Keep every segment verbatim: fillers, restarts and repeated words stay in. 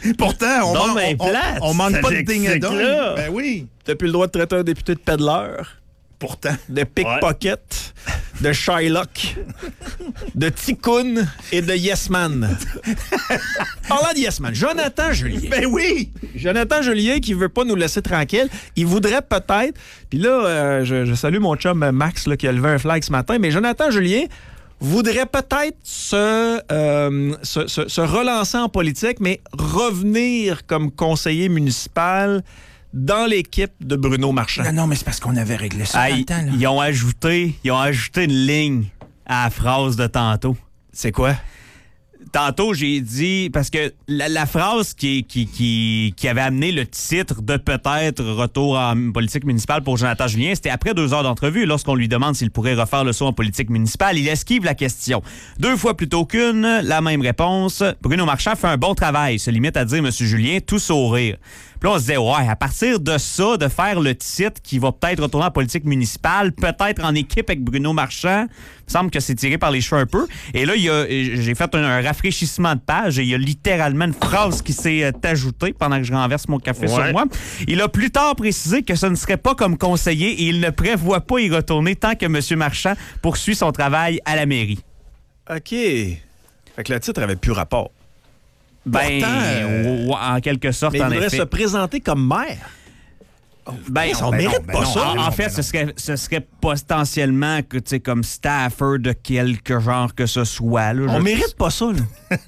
Pourtant, on, non, man- mais on, plate, on, on manque pas de ding et dong. là. Ben oui. T'as plus le droit de traiter un député de peddler, Pourtant. de pickpocket, de Shylock, de Ticoun et de Yes Man. Parlant de Yes Man, Jonathan Julien. Ben oui. Jonathan Julien qui veut pas nous laisser tranquille. Il voudrait peut-être... Puis là, euh, je, je salue mon chum Max là, qui a levé un flag ce matin, mais Jonathan Julien voudrait peut-être se, euh, se, se, se relancer en politique, mais revenir comme conseiller municipal dans l'équipe de Bruno Marchand. Non, non, mais c'est parce qu'on avait réglé ça Ah, dans le ils, temps, là. ils ont ajouté, ils ont ajouté une ligne à la phrase de tantôt. C'est quoi? Tantôt, j'ai dit, parce que la, la phrase qui, qui, qui, qui avait amené le titre de peut-être retour en politique municipale pour Jonathan Julien, c'était après deux heures d'entrevue. Lorsqu'on lui demande s'il pourrait refaire le saut en politique municipale, il esquive la question. Deux fois plutôt qu'une, la même réponse. Bruno Marchand fait un bon travail, se limite à dire M. Julien, tout sourire. Puis là, on se disait, ouais, à partir de ça, de faire le titre qui va peut-être retourner en politique municipale, peut-être en équipe avec Bruno Marchand, il me semble que c'est tiré par les cheveux un peu. Et là, il y a, j'ai fait un, un rafraîchissement de page et il y a littéralement une phrase qui s'est euh, ajoutée pendant que je renverse mon café Ouais. sur moi. Il a plus tard précisé que ce ne serait pas comme conseiller et il ne prévoit pas y retourner tant que M. Marchand poursuit son travail à la mairie. OK. Fait que le titre avait plus rapport. Ben, Pourtant, euh, ou- ou- en quelque sorte, Mais il en voudrait effet. se présenter comme maire. Ben, on ben mérite non, ben pas non, ça. En, ben en non, fait, ben ce non. serait, ce serait potentiellement que, tu sais, comme staffer de quelque genre que ce soit. Là, On Je- mérite pas ça, là.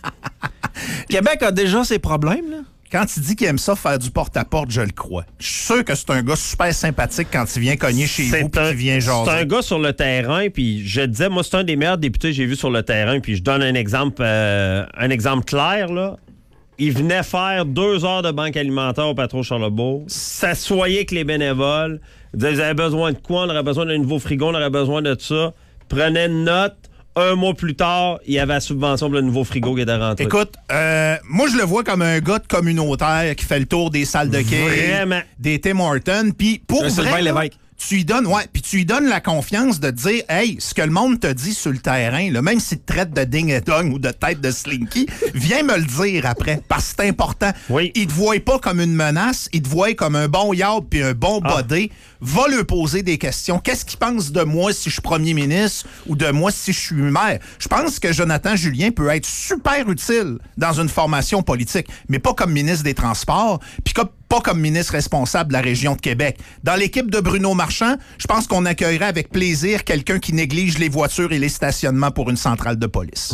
Québec a déjà ses problèmes, là. Quand il dit qu'il aime ça faire du porte-à-porte, je le crois. Je suis sûr que c'est un gars super sympathique quand il vient cogner chez C'est vous puis un- qu'il vient C'est jaser. un gars sur le terrain, puis je disais, moi, c'est un des meilleurs députés que j'ai vu sur le terrain, puis je donne un exemple, euh, un exemple clair, là. Il venait faire deux heures de banque alimentaire au patron Charlebourg, s'assoyait avec les bénévoles, il disait, vous avez besoin de quoi? On aurait besoin d'un nouveau frigo, on aurait besoin de ça. Prenait une note. Un mois plus tard, il y avait la subvention pour le nouveau frigo qui était rentré. Écoute, euh, moi, je le vois comme un gars de communautaire qui fait le tour des salles de quai, Vraiment. des Tim Hortons, puis pour Un Sylvain vrai, là, Lévesque. tu lui donnes, ouais, puis tu lui donnes la confiance de te dire, hey, ce que le monde te dit sur le terrain, là, même s'il te traite de ding et dong ou de tête de slinky, viens me le dire après, parce que c'est important. Oui. Il te voit pas comme une menace, il te voit comme un bon yard puis un bon Ah. body. Va lui poser des questions. Qu'est-ce qu'il pense de moi si je suis premier ministre ou de moi si je suis maire? Je pense que Jonathan Julien peut être super utile dans une formation politique, mais pas comme ministre des Transports, puis comme- pas comme ministre responsable de la région de Québec. Dans l'équipe de Bruno Marchand, je pense qu'on accueillerait avec plaisir quelqu'un qui néglige les voitures et les stationnements pour une centrale de police.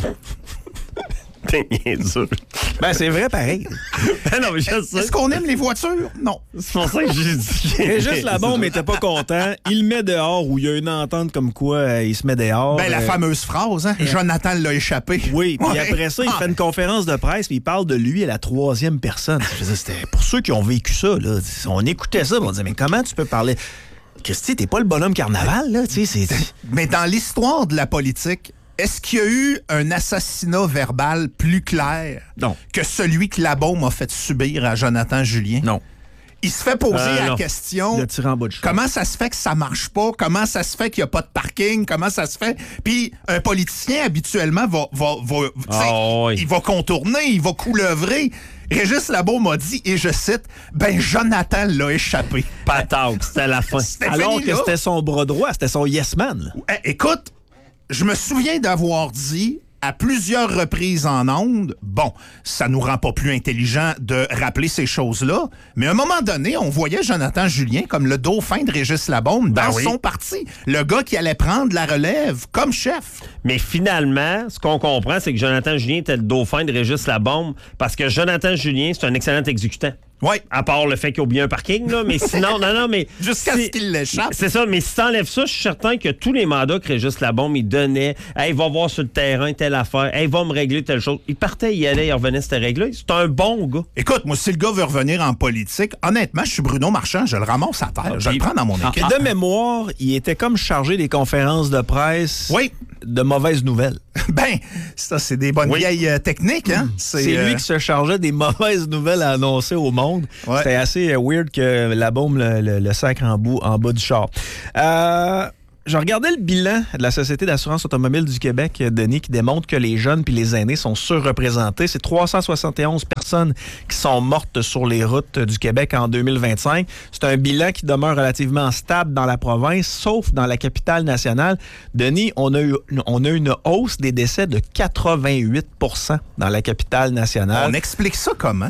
T'es niaiseux. Ben, c'est vrai, pareil. Ben non, mais je sais. Est-ce qu'on aime les voitures? Non. C'est pour ça que j'ai dit. Régis Labombe n'était pas content. Il met dehors, où il y a une entente comme quoi euh, il se met dehors. Ben, la Euh, fameuse phrase, hein? Jonathan l'a échappé. Oui, puis Ouais. après ça, il Ah. fait une conférence de presse puis il parle de lui à la troisième personne. Je veux dire, c'était pour ceux qui ont vécu ça, là. On écoutait ça, on disait, mais comment tu peux parler? Christy, t'es pas le bonhomme carnaval, là, tu sais, c'est... Mais dans l'histoire de la politique, est-ce qu'il y a eu un assassinat verbal plus clair Non. que celui que Labaume a fait subir à Jonathan Julien? Non. Il se fait poser Euh, la non. question, Le tirant en bas de chemin. comment ça se fait que ça marche pas? Comment ça se fait qu'il n'y a pas de parking? Comment ça se fait? Puis un politicien, habituellement, va, va, va, tu sais, Ah, oui. il va contourner, il va couleuvrer. Régis Labaume m'a dit, et je cite, « Ben, Jonathan l'a échappé. » Patate, c'était la fin. C'était Alors fini, que là. c'était son bras droit, c'était son yes man. là. Eh, écoute, je me souviens d'avoir dit à plusieurs reprises en ondes, bon, ça nous rend pas plus intelligents de rappeler ces choses-là, mais à un moment donné, on voyait Jonathan Julien comme le dauphin de Régis Labaume dans Ben oui. son parti. Le gars qui allait prendre la relève comme chef. Mais finalement, ce qu'on comprend, c'est que Jonathan Julien était le dauphin de Régis Labombe parce que Jonathan Julien, c'est un excellent exécutant. Oui, À part le fait qu'il a oublié un parking, là. Mais sinon, non, non, mais. jusqu'à si- ce qu'il l'échappe. C'est ça, mais si t'enlèves ça, je suis certain que tous les mandats que Régis Labombe, il donnait, hey, va voir sur le terrain telle affaire, hey, va me régler telle chose. Il partait, il allait, il revenait, c'était réglé. C'est un bon gars. Écoute, moi, si le gars veut revenir en politique, honnêtement, je suis Bruno Marchand, je le ramasse à terre, je le prends dans mon Ah, équipe. de mémoire, il était comme chargé des conférences de presse Oui. de mauvaises nouvelles. Ben, ça, c'est des bonnes Oui. vieilles euh, techniques, hein? C'est euh, lui qui se chargeait des mauvaises nouvelles à annoncer au monde. Ouais. C'était assez euh, weird que la bombe le, le- le sacre en, bout, en bas du char. Euh, je regardais le bilan de la Société d'assurance automobile du Québec, Denis, qui démontre que les jeunes puis les aînés sont surreprésentés. C'est trois cent soixante et onze personnes personnes qui sont mortes sur les routes du Québec en deux mille vingt-cinq. C'est un bilan qui demeure relativement stable dans la province, sauf dans la capitale nationale. Denis, on a eu, on a eu une hausse des décès de quatre-vingt-huit pour cent dans la capitale nationale. On explique ça comment?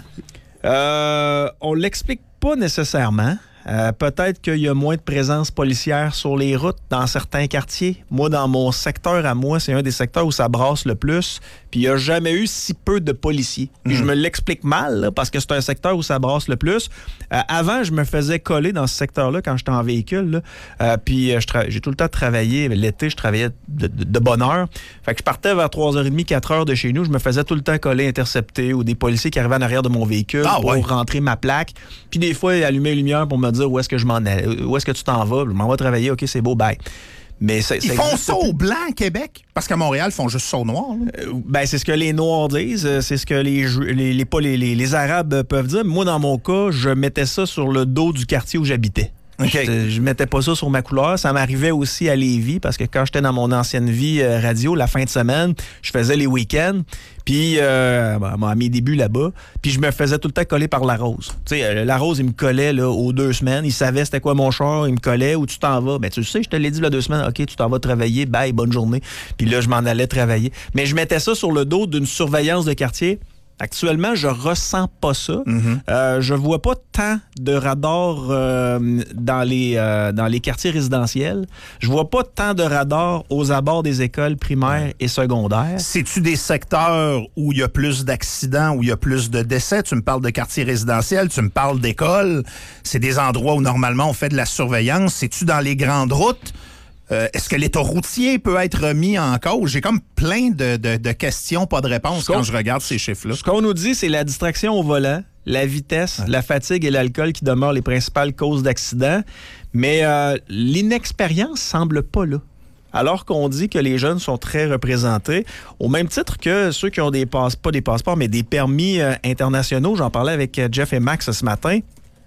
Euh, on l'explique pas nécessairement. Euh, peut-être qu'il y a moins de présence policière sur les routes dans certains quartiers. Moi, dans mon secteur à moi, c'est un des secteurs où ça brasse le plus. Puis il n'y a jamais eu si peu de policiers. Puis mmh. je me l'explique mal, là, parce que c'est un secteur où ça brasse le plus. Euh, avant, je me faisais coller dans ce secteur-là quand j'étais en véhicule. Là. Euh, puis je tra- j'ai tout le temps travaillé. L'été, je travaillais de, de, de bonne heure. Fait que je partais vers trois heures trente, quatre heures de chez nous. Je me faisais tout le temps coller, intercepter, ou des policiers qui arrivaient en arrière de mon véhicule ah, pour ouais. rentrer ma plaque. Puis des fois, ils allumaient les lumières pour me dire où est-ce que je m'en allais, où est-ce que tu t'en vas. Je m'en vais travailler. OK, c'est beau, bye. Mais c'est, ils c'est font ça au blanc à Québec? Parce qu'à Montréal, ils font juste ça au noir. Euh, ben, c'est ce que les Noirs disent. C'est ce que les, les, les, pas les, les, les Arabes peuvent dire. Moi, dans mon cas, je mettais ça sur le dos du quartier où j'habitais. Okay. Je, je mettais pas ça sur ma couleur. Ça m'arrivait aussi à Lévis, parce que quand j'étais dans mon ancienne vie euh, radio, la fin de semaine, je faisais les week-ends. Puis, euh, à mes débuts là-bas, puis je me faisais tout le temps coller par la Rose. Tu sais, euh, la Rose, il me collait là, aux deux semaines. Il savait c'était quoi mon char, il me collait. Où tu t'en vas? Ben, tu le sais, je te l'ai dit là deux semaines. OK, tu t'en vas travailler. Bye, bonne journée. Puis là, je m'en allais travailler. Mais je mettais ça sur le dos d'une surveillance de quartier. Actuellement, je ressens pas ça. Mm-hmm. Euh, je vois pas tant de radars euh, dans les euh, dans les quartiers résidentiels. Je vois pas tant de radars aux abords des écoles primaires et secondaires. C'est-tu des secteurs où il y a plus d'accidents, où il y a plus de décès? Tu me parles de quartiers résidentiels, tu me parles d'écoles. C'est des endroits où normalement on fait de la surveillance. C'est-tu dans les grandes routes? Euh, est-ce que l'état routier peut être mis en cause? J'ai comme plein de, de, de questions, pas de réponses quand je regarde ces chiffres-là. Ce qu'on nous dit, c'est la distraction au volant, la vitesse, ouais. la fatigue et l'alcool qui demeurent les principales causes d'accidents. Mais euh, l'inexpérience semble pas là. Alors qu'on dit que les jeunes sont très représentés, au même titre que ceux qui ont des passeports, pas des passeports, mais des permis euh, internationaux. J'en parlais avec Jeff et Max ce matin.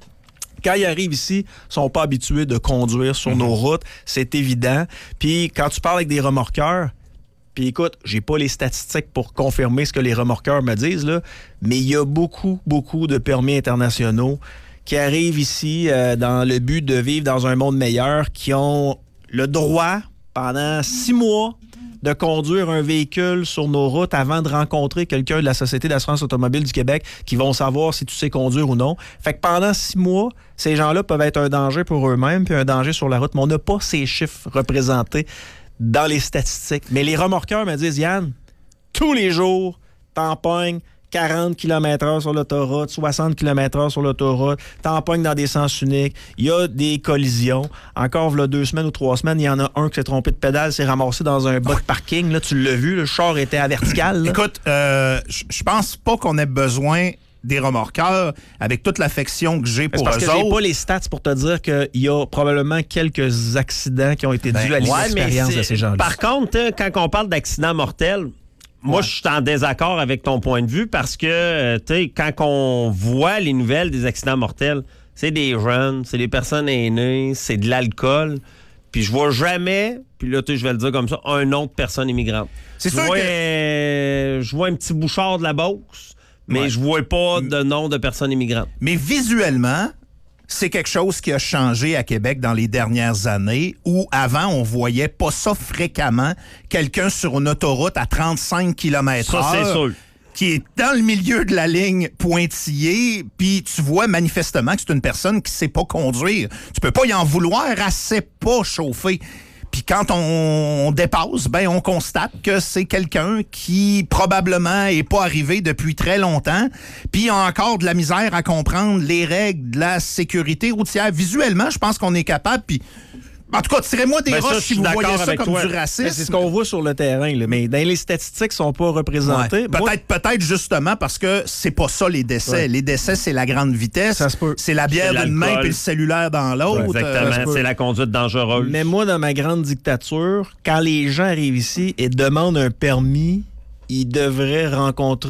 Quand ils arrivent ici, ils sont pas habitués de conduire sur mm-hmm. nos routes, c'est évident. Puis quand tu parles avec des remorqueurs, puis écoute, j'ai pas les statistiques pour confirmer ce que les remorqueurs me disent, là, mais il y a beaucoup, beaucoup de permis internationaux qui arrivent ici euh, dans le but de vivre dans un monde meilleur, qui ont le droit, pendant six mois, de conduire un véhicule sur nos routes avant de rencontrer quelqu'un de la Société d'assurance automobile du Québec qui vont savoir si tu sais conduire ou non. Fait que pendant six mois, ces gens-là peuvent être un danger pour eux-mêmes puis un danger sur la route, mais on n'a pas ces chiffres représentés dans les statistiques. Mais les remorqueurs me disent, Yann, tous les jours, t'empoignes quarante kilomètres heure sur l'autoroute, soixante kilomètres heure sur l'autoroute, t'empoignes dans des sens uniques, il y a des collisions. Encore, là, deux semaines ou trois semaines, il y en a un qui s'est trompé de pédale, s'est ramassé dans un bas de parking. Là, tu l'as vu, le char était à vertical. Là. Écoute, euh, je pense pas qu'on ait besoin des remorqueurs avec toute l'affection que j'ai pour eux autres. Parce que j'ai pas les stats pour te dire qu'il y a probablement quelques accidents qui ont été dus ben, à l'inexpérience ouais, de ces gens-là. Par contre, quand on parle d'accidents mortels, moi, ouais. je suis en désaccord avec ton point de vue parce que, tu sais, quand on voit les nouvelles des accidents mortels, c'est des jeunes, c'est des personnes aînées, c'est de l'alcool. Puis je vois jamais, puis là, tu sais, je vais le dire comme ça, un nom de personne immigrante. C'est je sûr vois, que... euh, je vois un petit bouchard de la Beauce, mais ouais. je vois pas de nom de personne immigrante. Mais visuellement, c'est quelque chose qui a changé à Québec dans les dernières années, où avant, on voyait pas ça fréquemment, quelqu'un sur une autoroute à trente-cinq kilomètres heure. Ça, c'est sûr. Qui est dans le milieu de la ligne pointillée, puis tu vois manifestement que c'est une personne qui sait pas conduire. Tu peux pas y en vouloir, elle sait pas chauffer. Puis quand on, on dépasse, ben on constate que c'est quelqu'un qui probablement est pas arrivé depuis très longtemps, puis a encore de la misère à comprendre les règles de la sécurité routière. Visuellement, je pense qu'on est capable, puis en tout cas, tirez-moi des ben roches si vous voyez ça comme toi. Du racisme. Ben, c'est ce qu'on voit sur le terrain, là. Mais dans les statistiques, ils sont pas représentés. Ouais. Peut-être, Moi... peut-être justement parce que c'est pas ça les décès. Ouais. Les décès, c'est la grande vitesse. Ça se peut. C'est la bière d'une main puis le cellulaire dans l'autre. Ouais, exactement, c'est la conduite dangereuse. Mais moi, dans ma grande dictature, quand les gens arrivent ici et demandent un permis, ils devraient rencontrer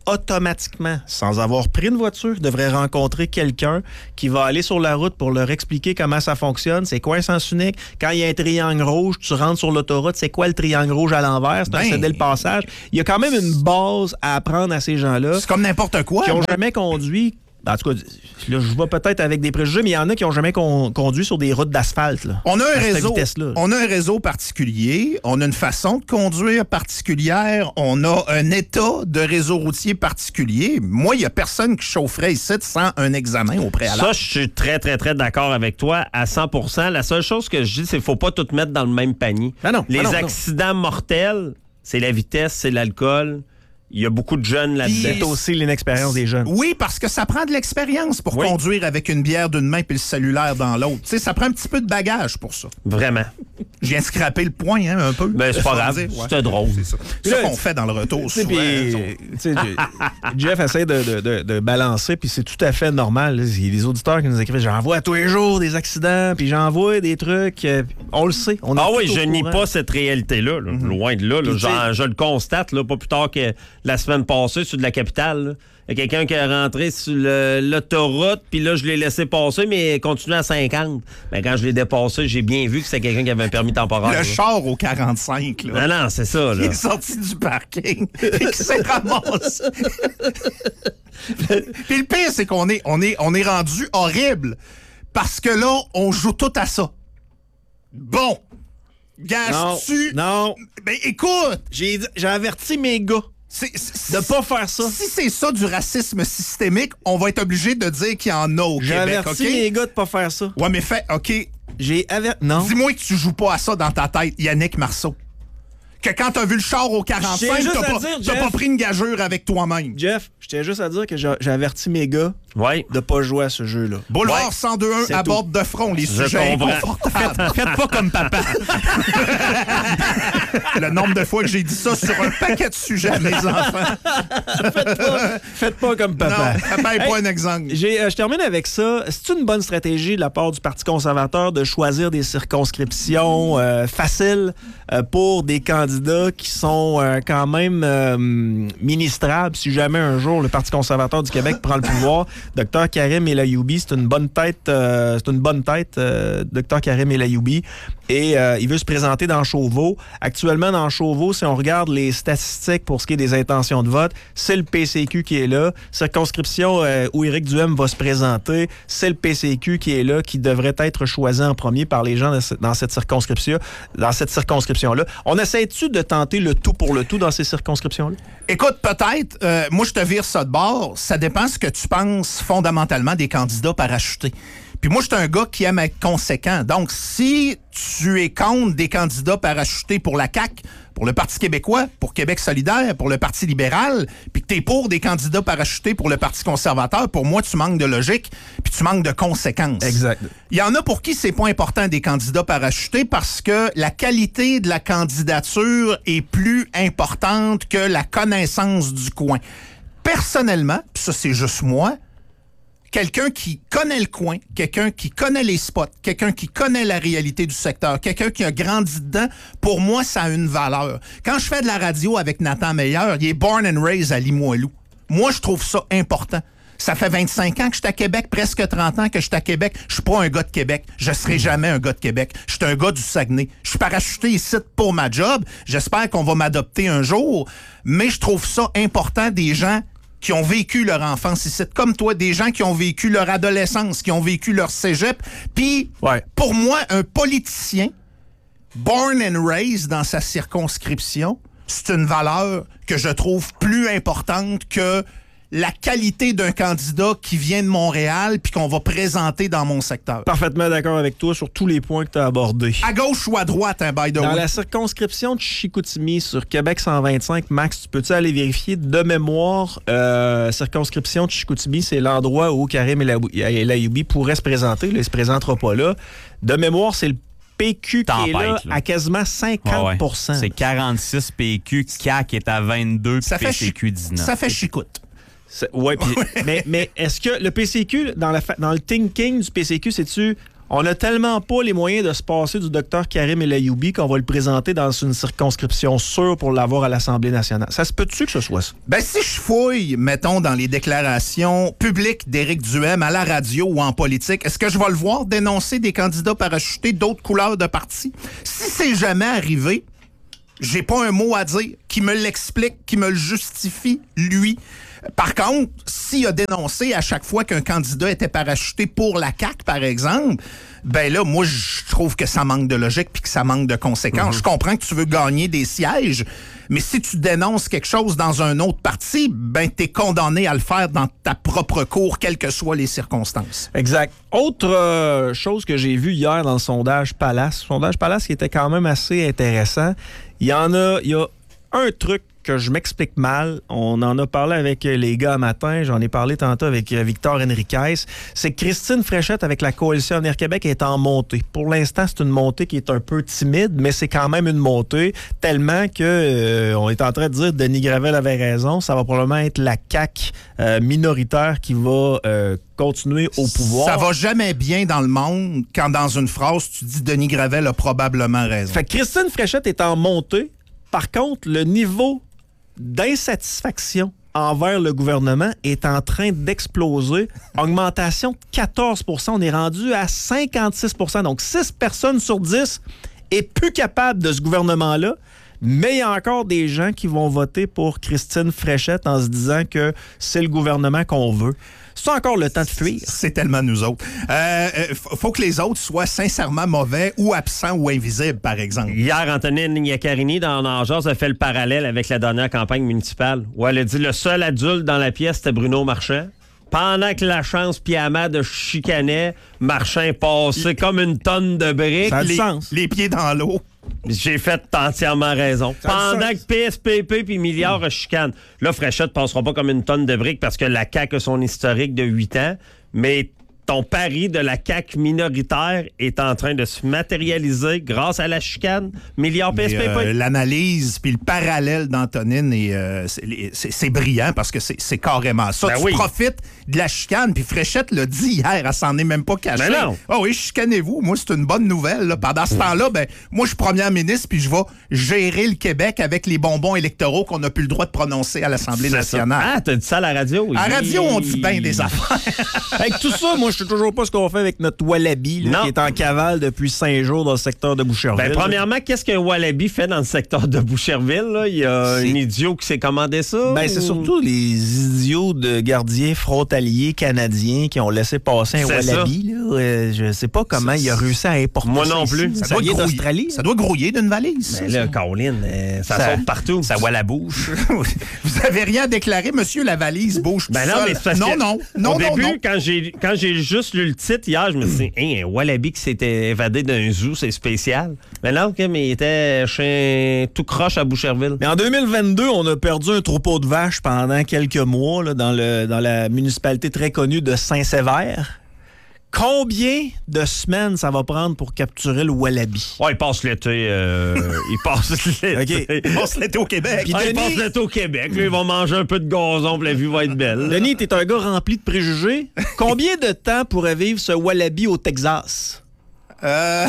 automatiquement, sans avoir pris une voiture, devrait rencontrer quelqu'un qui va aller sur la route pour leur expliquer comment ça fonctionne, c'est quoi un sens unique. Quand il y a un triangle rouge, tu rentres sur l'autoroute, c'est quoi le triangle rouge à l'envers? C'est un Ben, céder le passage. Il y a quand même une base à apprendre à ces gens-là C'est comme n'importe quoi. qui n'ont jamais conduit. En tout cas, là, je vois peut-être avec des préjugés, mais il y en a qui n'ont jamais con- conduit sur des routes d'asphalte. Là, On a un à cette réseau, vitesse-là. on a un réseau particulier, on a une façon de conduire particulière, on a un état de réseau routier particulier. Moi, il y a personne qui chaufferait ici sans un examen au préalable. Ça, je suis très, très, très d'accord avec toi à cent pour cent. La seule chose que je dis, c'est qu'il ne faut pas tout mettre dans le même panier. Ben non, Les ben non, ben non. accidents mortels, c'est la vitesse, c'est l'alcool. Il y a beaucoup de jeunes là-dedans. C'est aussi l'inexpérience des jeunes. Oui, parce que ça prend de l'expérience pour Oui. conduire avec une bière d'une main puis le cellulaire dans l'autre. Tu sais, ça prend un petit peu de bagage pour ça. Vraiment. Je viens de scraper le point, hein, un peu. Ben, c'est pas grave. Dire, ouais. C'était drôle. C'est ça. C'est ça qu'on fait dans le retour Tu sais, souvent. puis, nous tu sais, Jeff essaie de, de, de, de balancer, puis c'est tout à fait normal. Il y a des auditeurs qui nous écrivent, j'en vois tous les jours des accidents, puis j'en vois des trucs. euh, On le sait. On est Ah tout oui, au je nie courant. pas cette réalité-là. là. Loin de là. là. Puis, Genre, tu sais- je le constate, là, pas plus tard que la semaine passée, sur de la capitale. là. Il y a quelqu'un qui est rentré sur le- l'autoroute, puis là, je l'ai laissé passer, mais il continue à cinquante. Mais quand je l'ai dépassé, j'ai bien vu que c'était quelqu'un qui avait un permis temporaire. Le là. char au quarante-cinq, là. Non, non, c'est ça. Il Là. est sorti du parking et qui s'est ramassé. Puis le pire, c'est qu'on est, on est, on est rendu horrible parce que là, on joue tout à ça. Bon. Non, Gage-tu? non. Ben écoute, J'ai dit- j'ai averti mes gars c'est, c'est- de pas faire ça. si c'est ça du racisme systémique, on va être obligé de dire qu'il y en a au J'ai Québec, averti OK? mes gars de pas faire ça. Ouais, mais fais, OK, J'ai averti... Non. dis-moi que tu joues pas à ça dans ta tête, Yannick Marceau. Que quand t'as vu le char au quarante-cinq, J'ai juste t'as à pas, dire, t'as Jeff. pas pris une gageure avec toi-même. Jeff, je tiens juste à dire que j'ai j'ai averti mes gars Oui. de pas jouer à ce jeu-là. Boulevard Ouais, cent deux un c'est aborde de front les Je sujets comprends. inconfortables. Faites pas comme papa. Le nombre de fois que j'ai dit ça sur un paquet de sujets à mes enfants. Faites pas comme papa. Non, papa est Hey, pas un exemple. J'ai, euh, je termine avec ça. C'est une bonne stratégie de la part du Parti conservateur de choisir des circonscriptions euh, faciles euh, pour des candidats qui sont euh, quand même euh, ministrables si jamais un jour le Parti conservateur du Québec prend le pouvoir. Docteur Karim El-Ayoubi, c'est une bonne tête. Euh, c'est une bonne tête, euh, Docteur Karim El-Ayoubi. Et euh, il veut se présenter dans Chauveau. Actuellement, dans Chauveau, si on regarde les statistiques pour ce qui est des intentions de vote, c'est le P C Q qui est là. Circonscription euh, où Éric Duhem va se présenter, c'est le P C Q qui est là, qui devrait être choisi en premier par les gens dans cette circonscription, dans cette circonscription-là. On essaie-tu de tenter le tout pour le tout dans ces circonscriptions-là? Écoute, peut-être, euh, moi je te vire ça de bord, ça dépend ce que tu penses fondamentalement des candidats parachutés. Puis moi, je suis un gars qui aime être conséquent. Donc, si tu es contre des candidats parachutés pour la C A Q, pour le Parti québécois, pour Québec solidaire, pour le Parti libéral, puis que tu es pour des candidats parachutés pour le Parti conservateur, pour moi, tu manques de logique, puis tu manques de conséquence. Exact. Il y en a pour qui c'est pas important des candidats parachutés parce que la qualité de la candidature est plus importante que la connaissance du coin. Personnellement, puis ça c'est juste moi, quelqu'un qui connaît le coin, quelqu'un qui connaît les spots, quelqu'un qui connaît la réalité du secteur, quelqu'un qui a grandi dedans, pour moi, ça a une valeur. Quand je fais de la radio avec Nathan Meilleur, il est born and raised à Limoilou. Moi, je trouve ça important. Ça fait vingt-cinq ans que je suis à Québec, presque trente ans que je suis à Québec. Je suis pas un gars de Québec. Je serai jamais un gars de Québec. Je suis un gars du Saguenay. Je suis parachuté ici pour ma job. J'espère qu'on va m'adopter un jour. Mais je trouve ça important des gens qui ont vécu leur enfance ici, comme toi, des gens qui ont vécu leur adolescence, qui ont vécu leur cégep. Puis, Ouais. pour moi, un politicien born and raised dans sa circonscription, c'est une valeur que je trouve plus importante que la qualité d'un candidat qui vient de Montréal puis qu'on va présenter dans mon secteur. Parfaitement d'accord avec toi sur tous les points que tu as abordés. À gauche ou à droite, hein, by the Dans way. la circonscription de Chicoutimi sur Québec cent vingt-cinq, Max, tu peux-tu aller vérifier de mémoire, euh, circonscription de Chicoutimi, c'est l'endroit où Karim El-Ayoubi pourrait se présenter. Là, il ne se présentera pas là. De mémoire, c'est le P Q qui est là, Tempête, là. à quasiment cinquante pour cent. Ouais, ouais. C'est quarante-six P Q, C A Q est à vingt-deux, Ça puis fait, P C Q dix-neuf. ça fait chicoute. C'est- Ouais, puis- mais, mais est-ce que le P C Q, dans, la fa- dans le thinking du P C Q, c'est-tu On n'a tellement pas les moyens de se passer du docteur Karim El Ayoubi qu'on va le présenter dans une circonscription sûre pour l'avoir à l'Assemblée nationale. Ça se peut-tu que ce soit ça? Ben, si je fouille, mettons, dans les déclarations publiques d'Éric Duhem à la radio ou en politique, est-ce que je vais le voir dénoncer des candidats parachutés d'autres couleurs de parti? Si c'est jamais arrivé, j'ai pas un mot à dire qui me l'explique, qui me le justifie, lui. Par contre, s'il a dénoncé à chaque fois qu'un candidat était parachuté pour la C A Q, par exemple, ben là, moi, je trouve que ça manque de logique puis que ça manque de conséquences. Mm-hmm. Je comprends que tu veux gagner des sièges, mais si tu dénonces quelque chose dans un autre parti, ben t'es condamné à le faire dans ta propre cour, quelles que soient les circonstances. Exact. Autre euh, chose que j'ai vue hier dans le sondage Palace, le sondage Palace qui était quand même assez intéressant, il y en a, il y a un truc que je m'explique mal. On en a parlé avec les gars un matin. J'en ai parlé tantôt avec Victor Henriquez. C'est que Christine Fréchette, avec la Coalition Avenir Québec, est en montée. Pour l'instant, c'est une montée qui est un peu timide, mais c'est quand même une montée, tellement que euh, on est en train de dire que Denis Gravel avait raison. Ça va probablement être la C A Q euh, minoritaire qui va euh, continuer au pouvoir. Ça va jamais bien dans le monde quand, dans une phrase, tu dis Denis Gravel a probablement raison. Fait que Christine Fréchette est en montée. Par contre, le niveau d'insatisfaction envers le gouvernement est en train d'exploser. Augmentation de quatorze pour cent. On est rendu à cinquante-six pour cent. Donc, six personnes sur dix est plus capable de ce gouvernement-là. Mais il y a encore des gens qui vont voter pour Christine Fréchette en se disant que c'est le gouvernement qu'on veut. C'est encore le temps de fuir. C'est tellement nous autres. Euh, faut que les autres soient sincèrement mauvais ou absents ou invisibles, par exemple. Hier, Antonine Iaccarini, dans Nageurs, a fait le parallèle avec la dernière campagne municipale où elle a dit le seul adulte dans la pièce, c'était Bruno Marchand. Pendant que la chance Piamade chicanait, Marchand passait Il... comme une tonne de briques. Ça a du les, sens. Les pieds dans l'eau. J'ai fait entièrement raison. Ça Pendant que P S P P puis Milliard mmh. chicane. Là, Fréchette ne passera pas comme une tonne de briques parce que la C A Q a son historique de huit ans. Mais ton pari de la C A Q minoritaire est en train de se matérialiser grâce à la chicane Milliard P S P P. Euh, L'analyse puis le parallèle d'Antonine, est, euh, c'est, c'est, c'est brillant parce que c'est, c'est carrément ça. Ben tu oui. profites de la chicane. Puis Fréchette l'a dit hier, elle s'en est même pas cachée. Ben non. Ah oui, chicanez-vous. Moi, c'est une bonne nouvelle. Là. Pendant ce mmh. temps-là, ben, moi, je suis première ministre puis je vais gérer le Québec avec les bonbons électoraux qu'on n'a plus le droit de prononcer à l'Assemblée c'est nationale. Ça. Ah, t'as dit ça à la radio? À la radio, on dit bien des affaires. Avec tout ça, moi, je sais toujours pas ce qu'on fait avec notre Wallaby là, qui est en cavale depuis cinq jours dans le secteur de Boucherville. Ben, premièrement, qu'est-ce qu'un Wallaby fait dans le secteur de Boucherville? Là? Il y a c'est... un idiot qui s'est commandé ça? Ben, ou... c'est surtout les idiots de gardiens frontaliers canadiens qui ont laissé passer un c'est Wallaby. Là. Euh, je sais pas comment c'est... il a réussi à importer moi ça. Moi non plus. Ça, ça, doit grouiller, d'Australie. Ça doit grouiller d'une valise. Ben là, Caroline, euh, ça, ça saute partout. Ça voit la bouche. Vous avez rien à déclarer, monsieur, la valise bouge ben tout non, seul. Mais c'est parce non, que non, non, Au non, début, non. Quand, j'ai, quand j'ai juste lu le titre hier, je me suis dit, hey, un Wallaby qui s'était évadé d'un zoo, c'est spécial. Mais non, okay, mais il était chez tout croche à Boucherville. Mais en deux mille vingt-deux, on a perdu un troupeau de vaches pendant quelques mois là, dans, le, dans la municipalité très connue de Saint-Sévère. Combien de semaines ça va prendre pour capturer le Wallaby? Oh, il passe l'été. Euh, il passe l'été. Okay. Il passe l'été au Québec. Puis ah, Denis... Il passe l'été au Québec. Lui, ils vont manger un peu de gazon, puis la vue va être belle. Denis, t'es un gars rempli de préjugés. Combien de temps pourrait vivre ce Wallaby au Texas? Euh...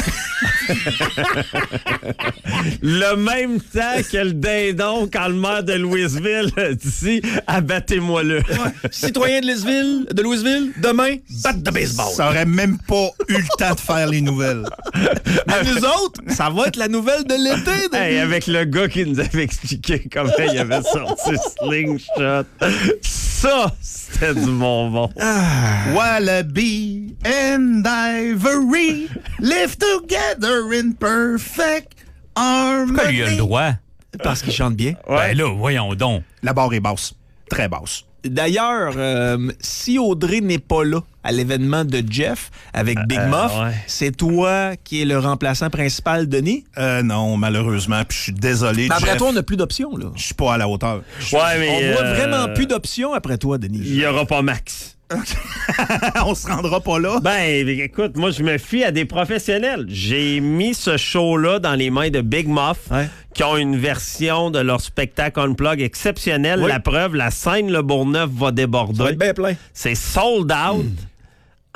le même temps que le dindon quand le maire de Louisville dit « Abattez-moi-le. » Ouais. Citoyen de Louisville, de Louisville, demain, batte de baseball. Ça aurait même pas eu le temps de faire les nouvelles. À nous autres, ça va être la nouvelle de l'été. Hey, avec le gars qui nous avait expliqué comment il avait sorti Slingshot. Ça, c'était du bonbon. Ah. Wallaby and Ivory live together in perfect harmony. Pourquoi lui a le droit? Parce qu'il chante bien. Ouais. Ben là, voyons donc. La barre est basse. Très basse. D'ailleurs, euh, si Audrey n'est pas là à l'événement de Jeff avec Big euh, Muff, ouais. c'est toi qui es le remplaçant principal, Denis? Euh, non, malheureusement. Puis je suis désolé, mais après Jeff, toi, on n'a plus d'options, là. Je suis pas à la hauteur. Ouais, mais on euh... voit vraiment plus d'options après toi, Denis. Il n'y aura pas Max. On se rendra pas là. Ben, écoute, moi, je me fie à des professionnels. J'ai mis ce show-là dans les mains de Big Muff, ouais. qui ont une version de leur spectacle Unplug exceptionnelle. Oui. La preuve, la scène Le Bourgneuf va déborder. Ça va être bien plein. C'est sold out. Mm.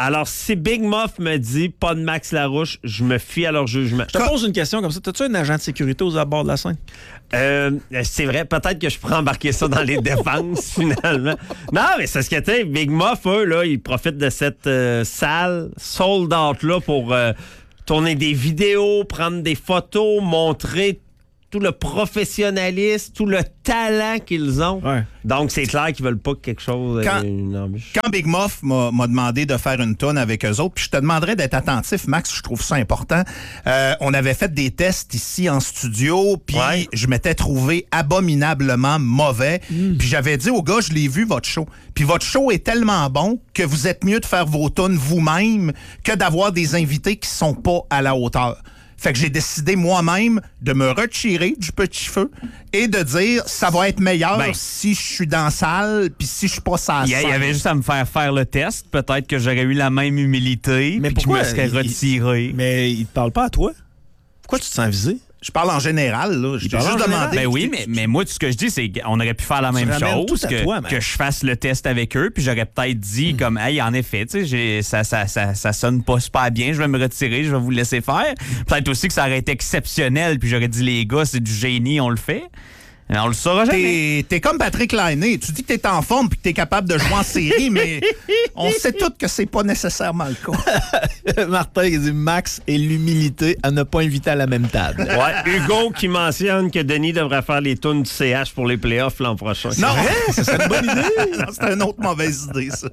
Alors, si Big Muff me dit pas de Max Larouche, je me fie à leur jugement. Je te pose une question comme ça. T'as-tu un agent de sécurité aux abords de la scène? Euh, c'est vrai, peut-être que je pourrais embarquer ça dans les défenses, finalement. Non, mais c'est ce que tu sais, Big Muff, eux, là, ils profitent de cette euh, salle sold out-là pour euh, tourner des vidéos, prendre des photos, montrer tout le professionnalisme, tout le talent qu'ils ont. Ouais. Donc, c'est clair qu'ils veulent pas que quelque chose... Quand, une embûche. quand Big Muff m'a, m'a demandé de faire une toune avec eux autres, puis je te demanderais d'être attentif, Max, je trouve ça important. Euh, on avait fait des tests ici en studio, puis Ouais. je m'étais trouvé abominablement mauvais. Mm. Puis j'avais dit au gars, je l'ai vu, votre show. Puis votre show est tellement bon que vous êtes mieux de faire vos tunes vous-même que d'avoir des invités qui sont pas à la hauteur. Fait que j'ai décidé moi-même de me retirer du petit feu et de dire ça va être meilleur Ben, si je suis dans la salle puis si je suis pas sur la Il y, a- il y scène. avait juste à me faire faire le test. Peut-être que j'aurais eu la même humilité. Mais puis que je pourquoi me serais il- retiré. Mais il te parle pas à toi. Pourquoi tu te sens visé? Je parle en général, là. Je t'ai parle en juste général? demandé. Ben oui, mais, mais moi, tout ce que je dis, c'est qu'on aurait pu faire la même ramènes chose, tout à que, toi, man. que je fasse le test avec eux, puis j'aurais peut-être dit comme, hey, en effet, tu sais, j'ai- ça, ça, ça, ça sonne pas super bien, je vais me retirer, je vais vous laisser faire. Peut-être aussi que ça aurait été exceptionnel, puis j'aurais dit, les gars, c'est du génie, on le fait. Mais on le saura jamais. T'es, t'es comme Patrick Lainé. Tu dis que t'es en forme puis que t'es capable de jouer en série, mais on sait tous que c'est pas nécessairement le cas. Martin, il dit Max et l'humilité à ne pas inviter à la même table. Ouais, Hugo qui mentionne que Denis devrait faire les tunes du C H pour les playoffs l'an prochain. Non, Ça serait une bonne idée. non, c'est une autre mauvaise idée, ça.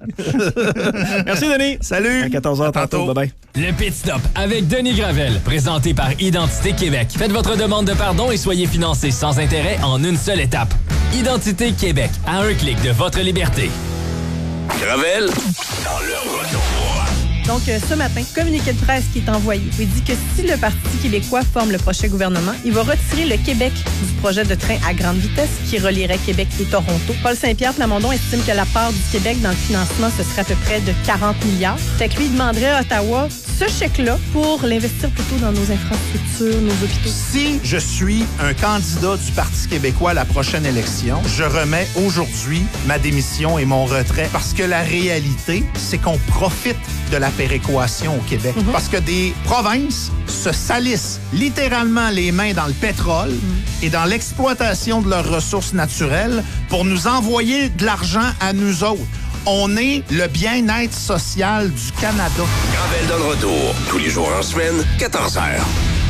Merci, Denis. Salut. À quatorze heures À tantôt. tantôt. Bye-bye. Le Pit Stop avec Denis Gravel, présenté par Identité Québec. Faites votre demande de pardon et soyez financé sans intérêt en une seule étape. Identité Québec, à un clic de votre liberté. Gravel, dans le retour. Donc, euh, ce matin, communiqué de presse qui est envoyé. Il dit que si le Parti québécois forme le prochain gouvernement, il va retirer le Québec du projet de train à grande vitesse qui relierait Québec et Toronto. Paul Saint-Pierre Plamondon estime que la part du Québec dans le financement, ce serait à peu près de quarante milliards. Fait que lui, il demanderait à Ottawa ce chèque-là pour l'investir plutôt dans nos infrastructures, nos hôpitaux. Si je suis un candidat du Parti québécois à la prochaine élection, je remets aujourd'hui ma démission et mon retrait parce que la réalité, c'est qu'on profite de la péréquation au Québec. Mm-hmm. Parce que des provinces se salissent littéralement les mains dans le pétrole mm-hmm. et dans l'exploitation de leurs ressources naturelles pour nous envoyer de l'argent à nous autres. On est le bien-être social du Canada. Gravel dans le retour, tous les jours en semaine, quatorze heures.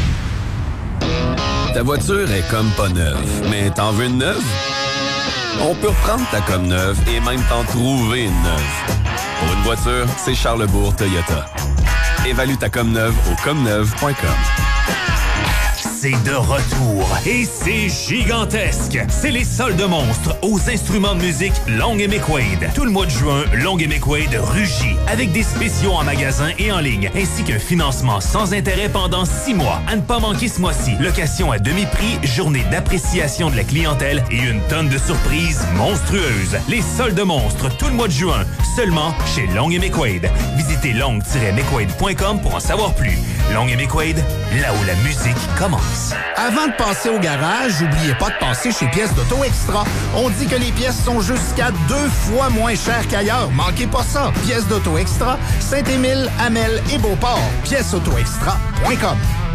Ta voiture est comme pas neuve, mais t'en veux une neuve? On peut reprendre ta comme neuve et même t'en trouver une neuve. Pour une voiture, c'est Charlebourg Toyota. Évalue ta comme neuve au comme neuve point com. C'est de retour et c'est gigantesque. C'est les soldes monstres aux instruments de musique Long et McQuaid. Tout le mois de juin, Long et McQuaid rugit avec des spéciaux en magasin et en ligne, ainsi qu'un financement sans intérêt pendant six mois. À ne pas manquer ce mois-ci, location à demi-prix, journée d'appréciation de la clientèle et une tonne de surprises monstrueuses. Les soldes monstres tout le mois de juin, seulement chez Long et McQuaid. Visitez long tiret mcquaid point com pour en savoir plus. Long et McQuaid, là où la musique commence. Avant de passer au garage, n'oubliez pas de passer chez Pièces d'Auto Extra. On dit que les pièces sont jusqu'à deux fois moins chères qu'ailleurs. Manquez pas ça. Pièces d'Auto Extra, Saint-Émile, Hamel et Beauport. pièces auto extra point com.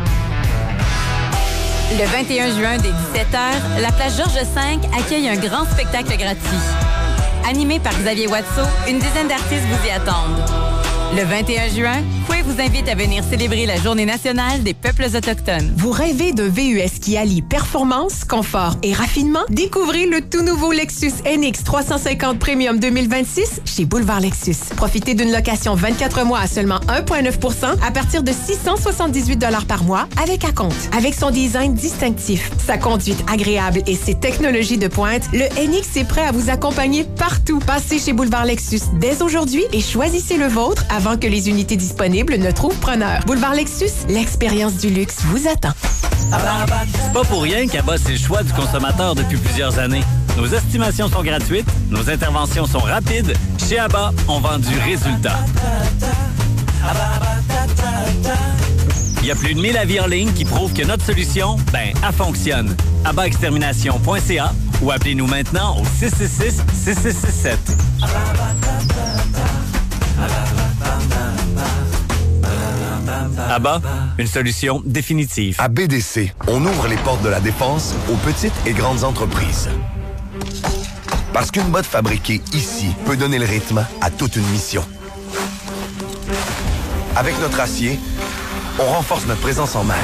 Le vingt et un juin, dès dix-sept heures, la plage Georges cinq accueille un grand spectacle gratuit. Animé par Xavier Watteau, une dizaine d'artistes vous y attendent. Le vingt et un juin, Fouet vous invite à venir célébrer la Journée nationale des peuples autochtones. Vous rêvez d'un V U S qui allie performance, confort et raffinement? Découvrez le tout nouveau Lexus N X trois cent cinquante Premium deux mille vingt-six chez Boulevard Lexus. Profitez d'une location vingt-quatre mois à seulement un virgule neuf pour cent à partir de six cent soixante-dix-huit dollars par mois avec acompte. Avec son design distinctif, sa conduite agréable et ses technologies de pointe, le N X est prêt à vous accompagner partout. Passez chez Boulevard Lexus dès aujourd'hui et choisissez le vôtre avant que les unités disponibles ne trouvent preneur. Boulevard Lexus, l'expérience du luxe vous attend. C'est pas pour rien qu'Abba, c'est le choix du consommateur depuis plusieurs années. Nos estimations sont gratuites, nos interventions sont rapides. Chez Abba, on vend du résultat. Il y a plus de mille avis en ligne qui prouvent que notre solution, ben, elle fonctionne. abba extermination point c a ou appelez-nous maintenant au six six six, six six six sept. ABBA, une solution définitive. À B D C, on ouvre les portes de la défense aux petites et grandes entreprises. Parce qu'une botte fabriquée ici peut donner le rythme à toute une mission. Avec notre acier, on renforce notre présence en mer.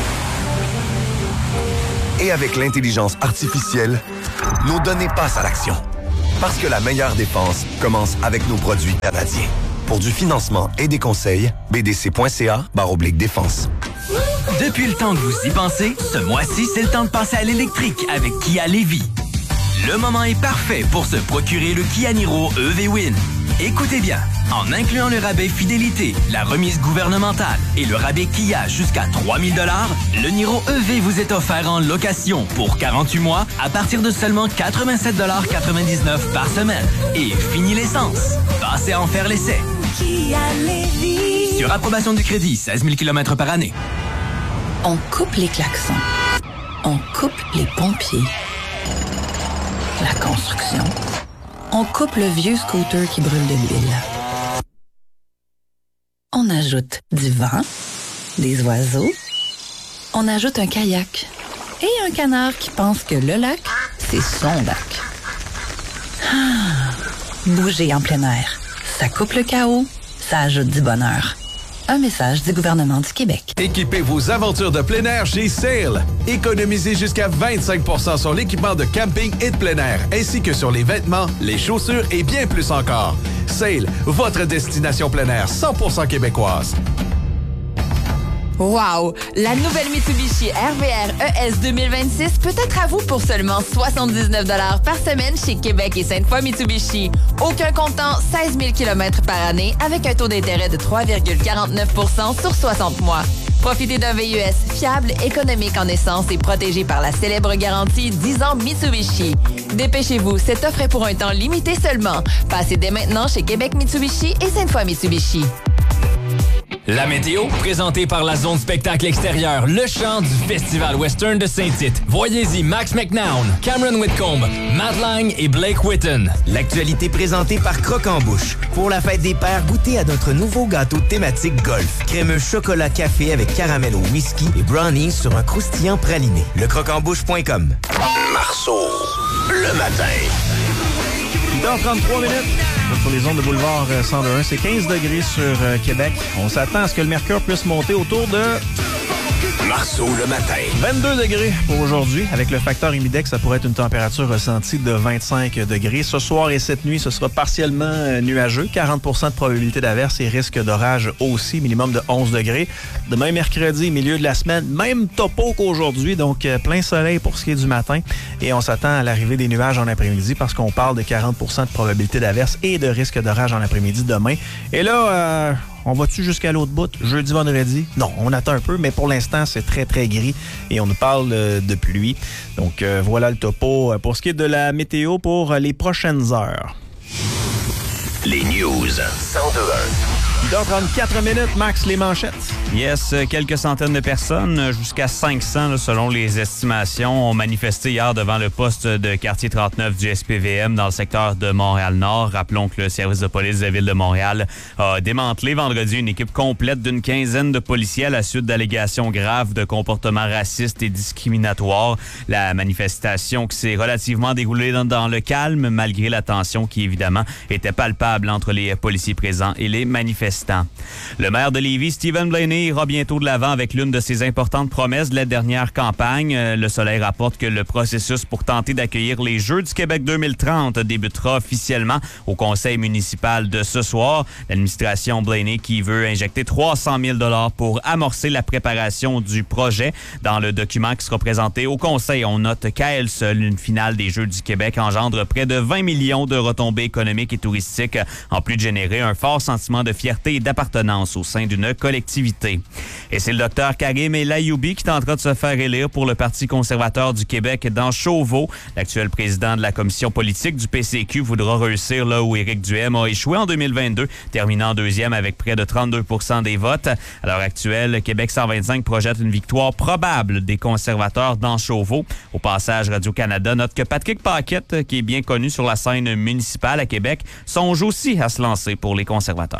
Et avec l'intelligence artificielle, nos données passent à l'action. Parce que la meilleure défense commence avec nos produits canadiens. Pour du financement et des conseils, b d c point c a barre oblique défense. Depuis le temps que vous y pensez, ce mois-ci, c'est le temps de passer à l'électrique avec Kia Lévis. Le moment est parfait pour se procurer le Kia Niro E V Win. Écoutez bien, en incluant le rabais fidélité, la remise gouvernementale et le rabais Kia jusqu'à trois mille dollars, le Niro E V vous est offert en location pour quarante-huit mois à partir de seulement quatre-vingt-sept dollars quatre-vingt-dix-neuf par semaine. Et fini l'essence. Passez à en faire l'essai. Kia Lévis. Sur approbation du crédit, seize mille kilomètres par année. On coupe les klaxons. On coupe les pompiers. La construction. On coupe le vieux scooter qui brûle de l'huile. On ajoute du vent, des oiseaux. On ajoute un kayak et un canard qui pense que le lac, c'est son lac. Ah, bouger en plein air. Ça coupe le chaos, ça ajoute du bonheur. Un message du gouvernement du Québec. Équipez vos aventures de plein air chez Sail. Économisez jusqu'à vingt-cinq pour cent sur l'équipement de camping et de plein air, ainsi que sur les vêtements, les chaussures et bien plus encore. Sail, votre destination plein air cent pour cent québécoise. Wow! La nouvelle Mitsubishi R V R E S deux mille vingt-six peut être à vous pour seulement soixante-dix-neuf dollars par semaine chez Québec et Sainte-Foy Mitsubishi. Aucun comptant, seize mille kilomètres par année avec un taux d'intérêt de trois virgule quarante-neuf pour cent sur soixante mois. Profitez d'un V U S fiable, économique en essence et protégé par la célèbre garantie dix ans Mitsubishi. Dépêchez-vous, cette offre est pour un temps limité seulement. Passez dès maintenant chez Québec Mitsubishi et Sainte-Foy Mitsubishi. La météo, présentée par la zone spectacle extérieur Le Chant du Festival Western de Saint-Tite. Voyez-y Max McNown, Cameron Whitcomb, Matt Lang et Blake Whitten. L'actualité présentée par Croque-en-Bouche. Pour la fête des pères, goûtez à notre nouveau gâteau thématique golf. Crémeux chocolat café avec caramel au whisky et brownies sur un croustillant praliné. Le croquembouche point com. Marceau, le matin. huit heures trente-trois minutes. Sur les ondes de boulevard cent deux un, c'est quinze degrés sur euh, Québec. On s'attend à ce que le mercure puisse monter autour de... Marceau le matin. vingt-deux degrés pour aujourd'hui. Avec le facteur humidex, ça pourrait être une température ressentie de vingt-cinq degrés. Ce soir et cette nuit, ce sera partiellement nuageux. quarante pour cent de probabilité d'averse et risque d'orage aussi, minimum de onze degrés. Demain, mercredi, milieu de la semaine, même topo qu'aujourd'hui, donc plein soleil pour ce qui est du matin. Et on s'attend à l'arrivée des nuages en après-midi parce qu'on parle de quarante pour cent de probabilité d'averse et de risque d'orage en après-midi demain. Et là... Euh, on va-tu jusqu'à l'autre bout? Jeudi, vendredi? Non, on attend un peu, mais pour l'instant, c'est très, très gris et on nous parle euh, de pluie. Donc, euh, voilà le topo pour ce qui est de la météo pour les prochaines heures. Les news. cent deux un. huit heures trente-quatre minutes, Max, les manchettes. Yes, quelques centaines de personnes, jusqu'à cinq cents là, selon les estimations, ont manifesté hier devant le poste de quartier trente-neuf du S P V M dans le secteur de Montréal-Nord. Rappelons que le service de police de la Ville de Montréal a démantelé vendredi une équipe complète d'une quinzaine de policiers à la suite d'allégations graves de comportements racistes et discriminatoires. La manifestation qui s'est relativement déroulée dans, dans le calme, malgré la tension qui, évidemment, était palpable entre les policiers présents et les manifestants. Le maire de Lévis, Stephen Blaney, ira bientôt de l'avant avec l'une de ses importantes promesses de la dernière campagne. Le Soleil rapporte que le processus pour tenter d'accueillir les Jeux du Québec deux mille trente débutera officiellement au conseil municipal de ce soir. L'administration Blaney qui veut injecter trois cent mille dollars pour amorcer la préparation du projet. Dans le document qui sera présenté au conseil, on note qu'à elle seule, une finale des Jeux du Québec engendre près de vingt millions de retombées économiques et touristiques, en plus de générer un fort sentiment de fierté et d'appartenance au sein d'une collectivité. Et c'est le docteur Karim El Ayoubi qui tentera de se faire élire pour le Parti conservateur du Québec dans Chauveau. L'actuel président de la commission politique du P C Q voudra réussir là où Éric Duhem a échoué en deux mille vingt-deux, terminant deuxième avec près de trente-deux pour cent des votes. À l'heure actuelle, Québec cent vingt-cinq projette une victoire probable des conservateurs dans Chauveau. Au passage, Radio-Canada note que Patrick Paquette, qui est bien connu sur la scène municipale à Québec, songe aussi à se lancer pour les conservateurs.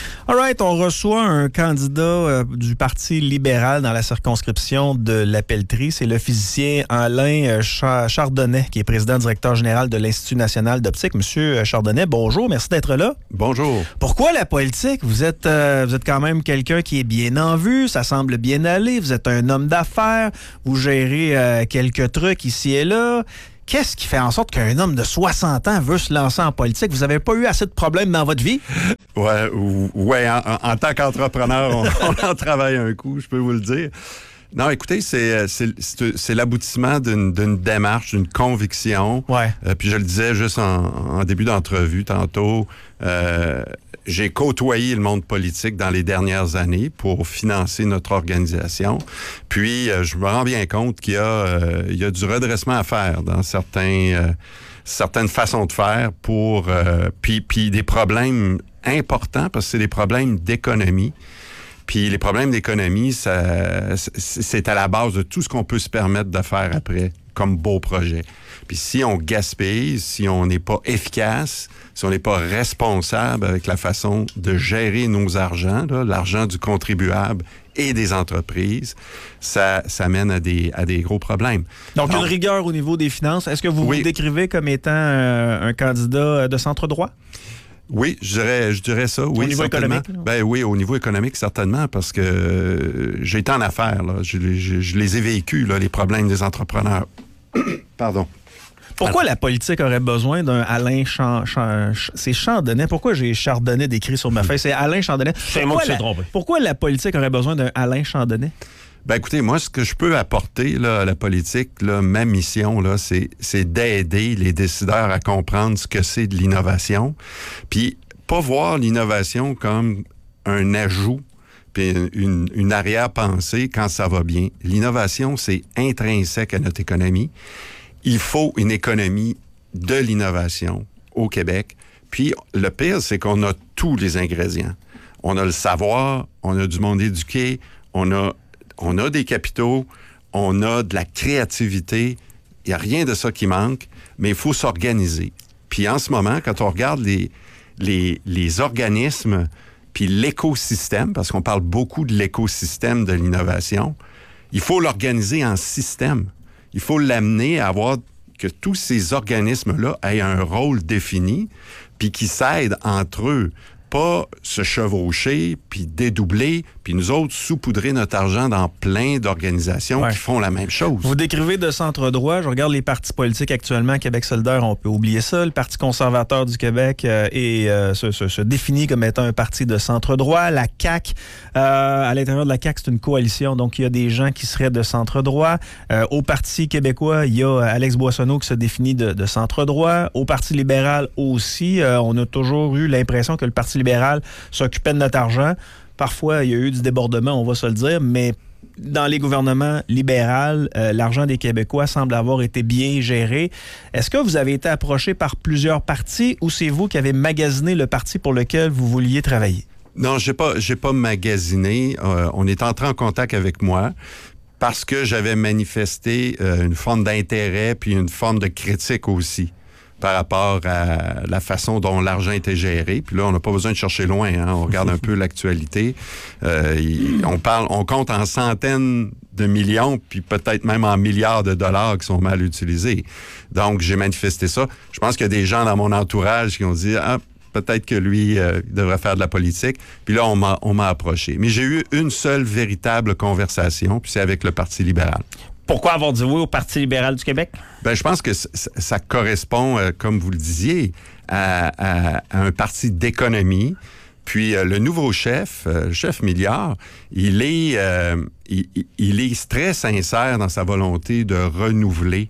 All right, on reçoit un candidat euh, du Parti libéral dans la circonscription de La Pelletrie. C'est le physicien Alain euh, Ch- Chardonnay, qui est président-directeur général de l'Institut national d'optique. Monsieur Chardonnay, bonjour, merci d'être là. Bonjour. Pourquoi la politique? Vous êtes, euh, vous êtes quand même quelqu'un qui est bien en vue, ça semble bien aller, vous êtes un homme d'affaires, vous gérez euh, quelques trucs ici et là. Qu'est-ce qui fait en sorte qu'un homme de soixante ans veut se lancer en politique? Vous n'avez pas eu assez de problèmes dans votre vie? Ouais, ouais en, en tant qu'entrepreneur, on, on en travaille un coup, je peux vous le dire. Non, écoutez, c'est, c'est, c'est, c'est l'aboutissement d'une, d'une démarche, d'une conviction. Ouais. Euh, puis je le disais juste en, en début d'entrevue tantôt, euh, j'ai côtoyé le monde politique dans les dernières années pour financer notre organisation. Puis, euh, je me rends bien compte qu'il y a, euh, il y a du redressement à faire dans certains, euh, certaines façons de faire pour... Euh, puis, puis des problèmes importants, parce que c'est des problèmes d'économie. Puis les problèmes d'économie, ça, c'est à la base de tout ce qu'on peut se permettre de faire après comme beau projet. Puis si on gaspille, si on n'est pas efficace, si on n'est pas responsable avec la façon de gérer nos argents, là, l'argent du contribuable et des entreprises, ça, ça mène à des, à des gros problèmes. Donc, Donc, une rigueur au niveau des finances. Est-ce que vous oui. vous décrivez comme étant euh, un candidat de centre-droit? Oui, je dirais, je dirais ça. Oui, au niveau certainement. économique? Ben oui, au niveau économique, certainement, parce que euh, j'ai été en affaires. Là. Je, je, je les ai vécus, là, les problèmes des entrepreneurs. Pardon. Pourquoi Alors, la politique aurait besoin d'un Alain Chan, Chan, Chan, c'est Chardonnay? Pourquoi j'ai Chardonnay décrit sur ma feuille? C'est Alain Chardonnay. C'est moi qui la, s'est trompé. Pourquoi la politique aurait besoin d'un Alain Chardonnay? Ben écoutez, moi, ce que je peux apporter là, à la politique, là, ma mission, là, c'est, c'est d'aider les décideurs à comprendre ce que c'est de l'innovation, puis pas voir l'innovation comme un ajout, puis une, une arrière-pensée quand ça va bien. L'innovation, c'est intrinsèque à notre économie. Il faut une économie de l'innovation au Québec. Puis le pire, c'est qu'on a tous les ingrédients. On a le savoir, on a du monde éduqué, on a On a des capitaux, on a de la créativité, il n'y a rien de ça qui manque, mais il faut s'organiser. Puis en ce moment, quand on regarde les, les, les organismes, puis l'écosystème, parce qu'on parle beaucoup de l'écosystème de l'innovation, il faut l'organiser en système. Il faut l'amener à avoir que tous ces organismes-là aient un rôle défini, puis qu'ils s'aident entre eux. Pas se chevaucher, puis dédoubler, puis nous autres saupoudrer notre argent dans plein d'organisations ouais. qui font la même chose. Vous décrivez de centre-droit. Je regarde les partis politiques actuellement. Québec solidaire, on peut oublier ça. Le Parti conservateur du Québec euh, est, euh, se, se, se définit comme étant un parti de centre-droit. La C A Q, euh, à l'intérieur de la C A Q, c'est une coalition. Donc, il y a des gens qui seraient de centre-droit. Euh, au Parti québécois, il y a Alex Boissonneau qui se définit de, de centre-droit. Au Parti libéral aussi, euh, on a toujours eu l'impression que le Parti libéral s'occupait de notre argent. Parfois, il y a eu du débordement, on va se le dire, mais dans les gouvernements libéraux, euh, l'argent des Québécois semble avoir été bien géré. Est-ce que vous avez été approché par plusieurs partis ou c'est vous qui avez magasiné le parti pour lequel vous vouliez travailler? Non, j'ai pas, j'ai pas magasiné. Euh, on est entré en contact avec moi parce que j'avais manifesté euh, une forme d'intérêt puis une forme de critique aussi par rapport à la façon dont l'argent était géré. Puis là, on n'a pas besoin de chercher loin. Hein? On regarde un peu l'actualité. Euh, il, on parle, on compte en centaines de millions, puis peut-être même en milliards de dollars qui sont mal utilisés. Donc, j'ai manifesté ça. Je pense qu'il y a des gens dans mon entourage qui ont dit « Ah, peut-être que lui euh, devrait faire de la politique. » Puis là, on m'a, on m'a approché. Mais j'ai eu une seule véritable conversation, puis c'est avec le Parti libéral. Pourquoi avoir dit oui au Parti libéral du Québec? Ben, je pense que c- ça correspond, euh, comme vous le disiez, à, à, à un parti d'économie. Puis euh, le nouveau chef, euh, le chef Milliard, il est, euh, il, il est très sincère dans sa volonté de renouveler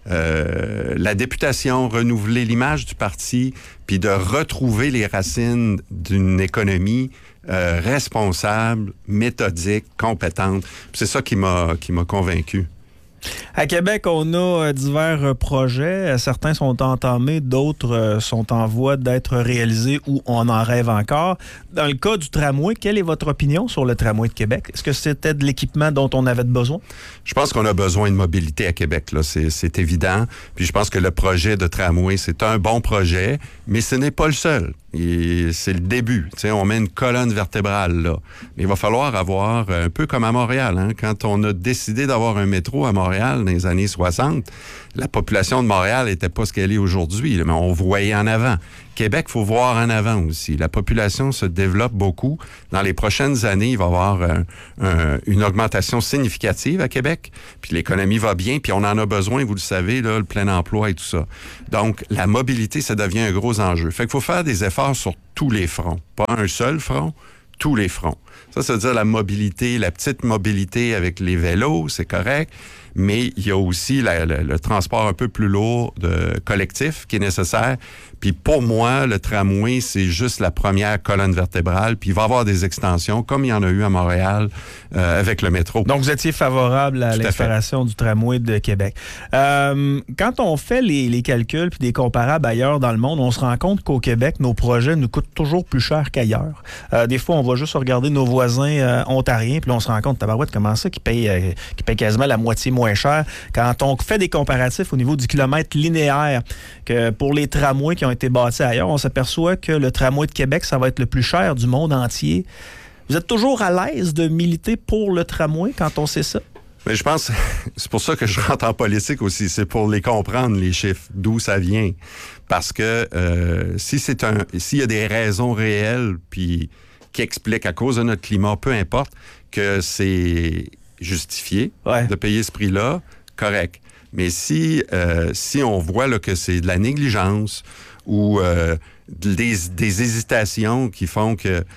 euh, la députation, renouveler l'image du parti, puis de retrouver les racines d'une économie euh, responsable, méthodique, compétente. Puis c'est ça qui m'a, qui m'a convaincu. À Québec, on a divers projets. Certains sont entamés, d'autres sont en voie d'être réalisés ou on en rêve encore. Dans le cas du tramway, quelle est votre opinion sur le tramway de Québec? Est-ce que c'était de l'équipement dont on avait besoin? Je pense qu'on a besoin de mobilité à Québec, là. C'est, c'est évident. Puis je pense que le projet de tramway, c'est un bon projet, mais ce n'est pas le seul. Et c'est le début. T'sais, on met une colonne vertébrale là. Mais il va falloir avoir, un peu comme à Montréal, hein, quand on a décidé d'avoir un métro à Montréal dans les années soixante, la population de Montréal n'était pas ce qu'elle est aujourd'hui, là, mais on voyait en avant. Québec, il faut voir en avant aussi. La population se développe beaucoup. Dans les prochaines années, il va y avoir un, un, une augmentation significative à Québec. Puis l'économie va bien, puis on en a besoin, vous le savez, là, le plein emploi et tout ça. Donc, la mobilité, ça devient un gros enjeu. Fait qu'il faut faire des efforts sur tous les fronts. Pas un seul front, tous les fronts. Ça, ça veut dire la mobilité, la petite mobilité avec les vélos, c'est correct. Mais il y a aussi la, la, le transport un peu plus lourd de collectif qui est nécessaire. Puis pour moi, le tramway, c'est juste la première colonne vertébrale. Puis il va y avoir des extensions, comme il y en a eu à Montréal euh, avec le métro. Donc, vous étiez favorable à l'expiration du tramway de Québec. Euh, quand on fait les, les calculs puis des comparables ailleurs dans le monde, on se rend compte qu'au Québec, nos projets nous coûtent toujours plus cher qu'ailleurs. Euh, des fois, on va juste regarder nos voisins euh, ontariens, puis là, on se rend compte, tabarouette, comment ça, qui paye, euh, qui paye quasiment la moitié moins cher. Quand on fait des comparatifs au niveau du kilomètre linéaire, que pour les tramways qui ont été bâtis ailleurs, on s'aperçoit que le tramway de Québec, ça va être le plus cher du monde entier. Vous êtes toujours à l'aise de militer pour le tramway quand on sait ça? Mais je pense, c'est pour ça que je rentre en politique aussi, c'est pour les comprendre, les chiffres, d'où ça vient. Parce que euh, si c'est un, s'il y a des raisons réelles, puis qui expliquent à cause de notre climat, peu importe, que c'est justifié ouais. de payer ce prix-là, correct. Mais si, euh, si on voit là, que c'est de la négligence ou euh, des, des hésitations qui font que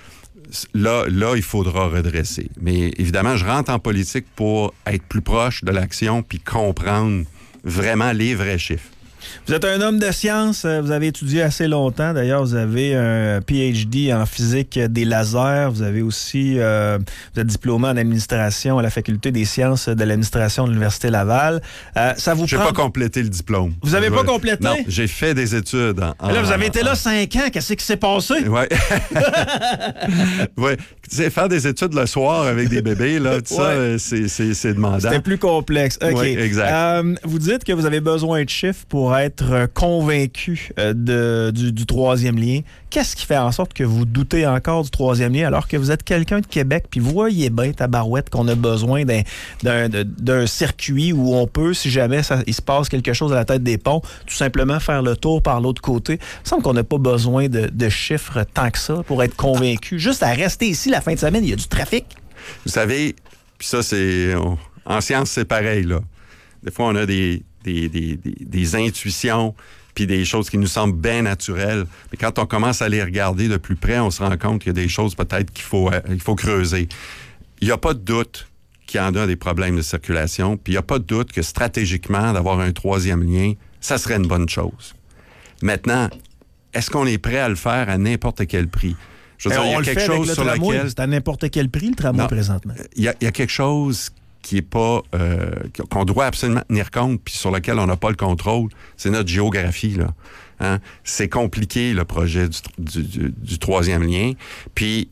là, là, il faudra redresser. Mais évidemment, je rentre en politique pour être plus proche de l'action puis comprendre vraiment les vrais chiffres. Vous êtes un homme de science, vous avez étudié assez longtemps. D'ailleurs, vous avez un P H D en physique des lasers. Vous avez aussi, euh, vous êtes diplômé en administration à la Faculté des sciences de l'administration de l'Université Laval. Euh, ça vous J'ai prend... pas complété le diplôme. Vous avez pas complété? Non, j'ai fait des études. En, en, là, vous avez en, été là cinq ans. Qu'est-ce qui s'est passé? Oui. ouais. Tu sais, faire des études le soir avec des bébés, là, tout ouais. ça, c'est, c'est, c'est demandant. C'était plus complexe. OK. Oui, exact. Euh, vous dites que vous avez besoin de chiffres pour être convaincu de, du, du troisième lien. Qu'est-ce qui fait en sorte que vous doutez encore du troisième lien alors que vous êtes quelqu'un de Québec puis vous voyez bien, tabarouette, qu'on a besoin d'un, d'un, d'un circuit où on peut, si jamais ça, il se passe quelque chose à la tête des ponts, tout simplement faire le tour par l'autre côté. Il me semble qu'on n'a pas besoin de, de chiffres tant que ça pour être convaincu. Juste à rester ici la fin de semaine, il y a du trafic. Vous savez, puis ça, c'est... On, en science, c'est pareil, là. Des fois, on a des... Des, des, des, des intuitions, puis des choses qui nous semblent bien naturelles. Mais quand on commence à les regarder de plus près, on se rend compte qu'il y a des choses peut-être qu'il faut, euh, il faut creuser. Il n'y a pas de doute qu'il y en a des problèmes de circulation, puis il n'y a pas de doute que stratégiquement, d'avoir un troisième lien, ça serait une bonne chose. Maintenant, est-ce qu'on est prêt à le faire à n'importe quel prix? Je veux dire, il y a quelque chose sur lequel... C'est à n'importe quel prix, le tramway, non, présentement. Il y a, il y a quelque chose qui est pas euh, qu'on doit absolument tenir compte puis sur lequel on n'a pas le contrôle, c'est notre géographie, là. Hein? C'est compliqué, le projet du, du, du, du troisième lien. Puis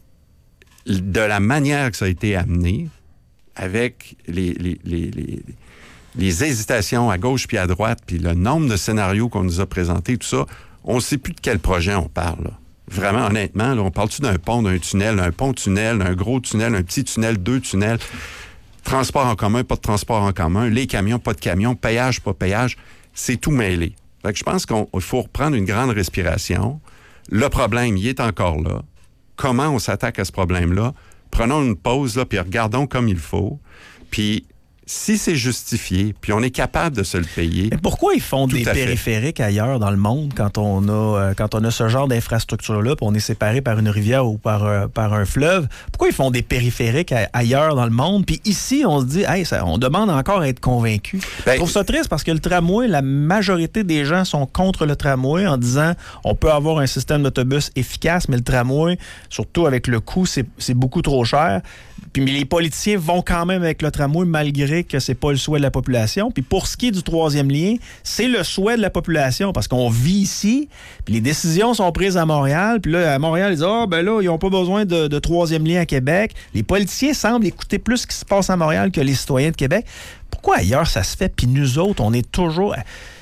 de la manière que ça a été amené, avec les, les, les, les, les hésitations à gauche puis à droite, puis le nombre de scénarios qu'on nous a présentés, tout ça, on ne sait plus de quel projet on parle, là. Vraiment, honnêtement, là, on parle-tu d'un pont, d'un tunnel, un pont-tunnel, un gros tunnel, un petit tunnel, deux tunnels? Transport en commun, pas de transport en commun, les camions, pas de camions, payage, pas payage, c'est tout mêlé. Fait que je pense qu'il faut reprendre une grande respiration. Le problème, il est encore là. Comment on s'attaque à ce problème-là? Prenons une pause, là, puis regardons comme il faut. Puis, si c'est justifié, puis on est capable de se le payer... Mais pourquoi ils font des périphériques ailleurs dans le monde quand on a, euh, quand on a ce genre d'infrastructure-là, puis on est séparé par une rivière ou par, euh, par un fleuve? Pourquoi ils font des périphériques a- ailleurs dans le monde? Puis ici, on se dit, hey, ça, on demande encore à être convaincu. Ben, je trouve ça triste parce que le tramway, la majorité des gens sont contre le tramway en disant, on peut avoir un système d'autobus efficace, mais le tramway, surtout avec le coût, c'est, c'est beaucoup trop cher. Puis mais les politiciens vont quand même avec le tramway malgré que c'est pas le souhait de la population. Puis pour ce qui est du troisième lien, c'est le souhait de la population parce qu'on vit ici, puis les décisions sont prises à Montréal. Puis là, à Montréal, ils disent « Ah, oh, ben là, ils n'ont pas besoin de, de troisième lien à Québec. » Les politiciens semblent écouter plus ce qui se passe à Montréal que les citoyens de Québec. Pourquoi ailleurs ça se fait? Puis nous autres, on est toujours...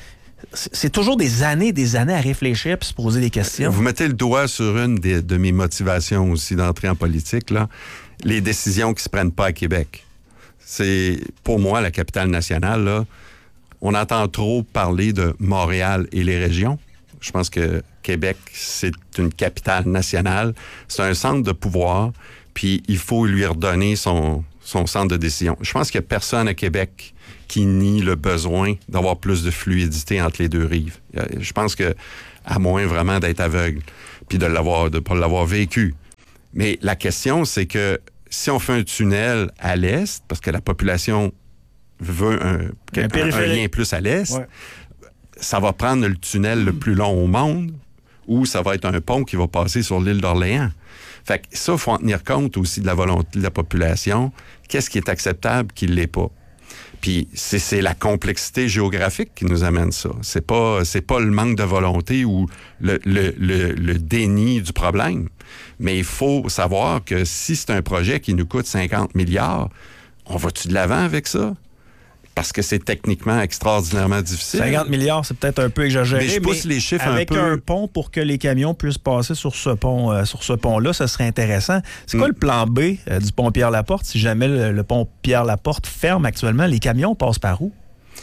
c'est toujours des années des années à réfléchir puis se poser des questions. Vous mettez le doigt sur une des, de mes motivations aussi d'entrer en politique, là, les décisions qui se prennent pas à Québec. C'est, pour moi, la capitale nationale, là, on entend trop parler de Montréal et les régions. Je pense que Québec, c'est une capitale nationale. C'est un centre de pouvoir, puis il faut lui redonner son, son centre de décision. Je pense qu'il n'y a personne à Québec qui nie le besoin d'avoir plus de fluidité entre les deux rives. Je pense que, à moins vraiment d'être aveugle, puis de l'avoir, de pas l'avoir vécu. Mais la question, c'est que si on fait un tunnel à l'est, parce que la population veut un, un, un, un lien plus à l'est, ouais. Ça va prendre le tunnel le plus long au monde, ou ça va être un pont qui va passer sur l'île d'Orléans. Fait que ça, il faut en tenir compte aussi de la volonté de la population. Qu'est-ce qui est acceptable, qui ne l'est pas? Puis c'est, c'est la complexité géographique qui nous amène ça. C'est pas, c'est pas le manque de volonté ou le, le, le, le déni du problème. Mais il faut savoir que si c'est un projet qui nous coûte cinquante milliards, on va-tu de l'avant avec ça? Parce que c'est techniquement extraordinairement difficile. cinquante milliards, c'est peut-être un peu exagéré, mais je pousse mais les chiffres avec un peu. un pont pour que les camions puissent passer sur ce pont, euh, sur ce pont-là, ça serait intéressant. C'est quoi mm. le plan B euh, du pont Pierre-Laporte? Si jamais le, le pont Pierre-Laporte ferme actuellement, les camions passent par où?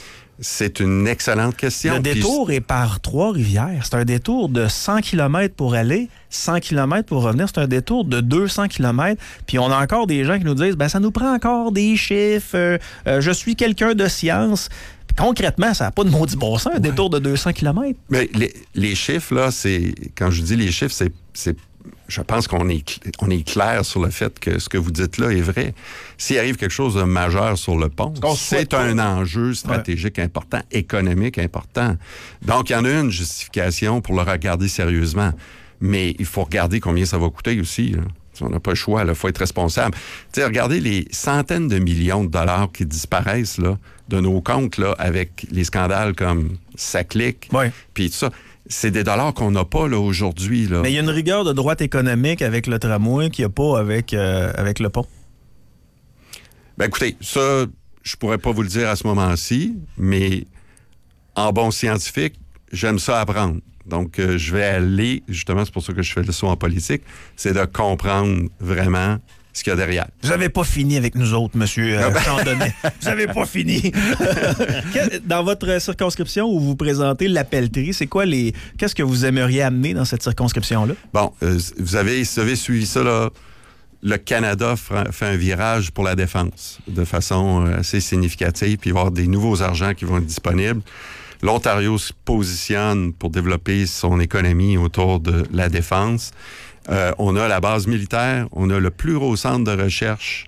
C'est une excellente question. Le détour Puis... est par Trois-Rivières. C'est un détour de cent kilomètres pour aller, cent kilomètres pour revenir. C'est un détour de deux cents kilomètres. Puis on a encore des gens qui nous disent, ben ça nous prend encore des chiffres. Euh, euh, je suis quelqu'un de science. Puis concrètement, ça n'a pas de maudit bon sens, un ouais. détour de deux cents kilomètres. Mais les, les chiffres, là, c'est... Quand je dis les chiffres, c'est... c'est... Je pense qu'on est, on est clair sur le fait que ce que vous dites là est vrai. S'il arrive quelque chose de majeur sur le pont, c'est un enjeu stratégique ouais. important, économique important. Donc, il y en a une justification pour le regarder sérieusement. Mais il faut regarder combien ça va coûter aussi. Là. On n'a pas le choix, il faut être responsable. Tu sais, regardez les centaines de millions de dollars qui disparaissent là, de nos comptes là, avec les scandales comme SACLIC, ouais. puis tout ça. C'est des dollars qu'on n'a pas là, aujourd'hui. Là. Mais il y a une rigueur de droite économique avec le tramway qu'il n'y a pas avec, euh, avec le pont. Ben écoutez, ça, je pourrais pas vous le dire à ce moment-ci, mais en bon scientifique, j'aime ça apprendre. Donc, euh, je vais aller, justement, c'est pour ça que je fais le saut en politique, c'est de comprendre vraiment ce qu'il y a derrière. Vous n'avez pas fini avec nous autres, monsieur euh, Chandonnet. Vous n'avez pas fini. Dans votre circonscription où vous présentez la pelleterie, c'est quoi les... Qu'est-ce que vous aimeriez amener dans cette circonscription-là? Bon, euh, vous, avez, vous avez suivi ça, là. Le Canada fait un virage pour la défense de façon assez significative, puis il va y avoir des nouveaux argents qui vont être disponibles. L'Ontario se positionne pour développer son économie autour de la défense. Euh, on a la base militaire, on a le plus gros centre de recherche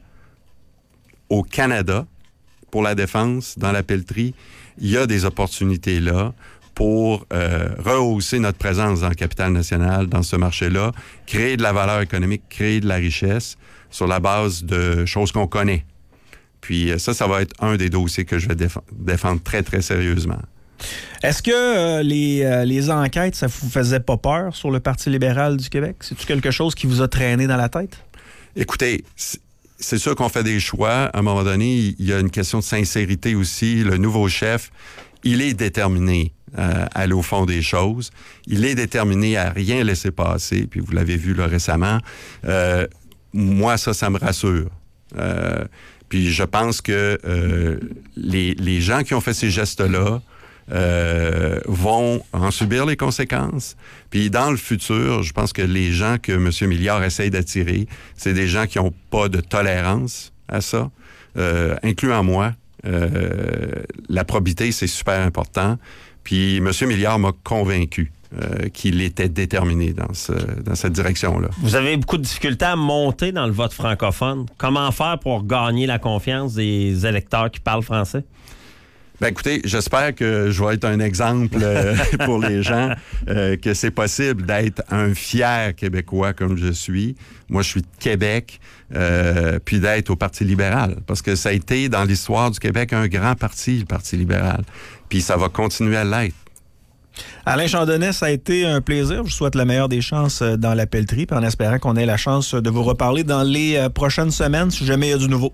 au Canada pour la défense, dans la pelleterie. Il y a des opportunités là pour euh, rehausser notre présence dans la capitale nationale, dans ce marché-là, créer de la valeur économique, créer de la richesse sur la base de choses qu'on connaît. Puis ça, ça va être un des dossiers que je vais déf- défendre très, très sérieusement. Est-ce que euh, les, euh, les enquêtes, ça vous faisait pas peur sur le Parti libéral du Québec? C'est-tu quelque chose qui vous a traîné dans la tête? Écoutez, c'est sûr qu'on fait des choix. À un moment donné, il y a une question de sincérité aussi. Le nouveau chef, il est déterminé euh, à aller au fond des choses. Il est déterminé à rien laisser passer. Puis vous l'avez vu là, récemment. Euh, moi, ça, ça me rassure. Euh, puis je pense que euh, les, les gens qui ont fait ces gestes-là Euh, vont en subir les conséquences. Puis dans le futur, je pense que les gens que M. Milliard essaye d'attirer, c'est des gens qui n'ont pas de tolérance à ça, euh, incluant moi. Euh, la probité, c'est super important. Puis M. Milliard m'a convaincu euh, qu'il était déterminé dans, ce, dans cette direction-là. Vous avez beaucoup de difficultés à monter dans le vote francophone. Comment faire pour gagner la confiance des électeurs qui parlent français? Ben écoutez, j'espère que je vais être un exemple euh, pour les gens, euh, que c'est possible d'être un fier Québécois comme je suis. Moi, je suis de Québec, euh, puis d'être au Parti libéral. Parce que ça a été, dans l'histoire du Québec, un grand parti, le Parti libéral. Puis ça va continuer à l'être. Alain Chandonnet, ça a été un plaisir. Je vous souhaite la meilleure des chances dans la pelleterie, puis en espérant qu'on ait la chance de vous reparler dans les prochaines semaines, si jamais il y a du nouveau.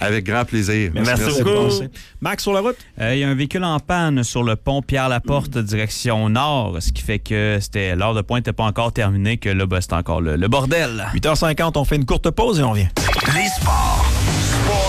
Avec grand plaisir. Merci, Merci beaucoup. Max, sur la route? Il euh, y a un véhicule en panne sur le pont Pierre-Laporte, mmh. direction nord, ce qui fait que c'était l'heure de pointe n'était pas encore terminée, que là, ben, c'est encore le, le bordel. huit heures cinquante, on fait une courte pause et on revient. Les sports. Sports.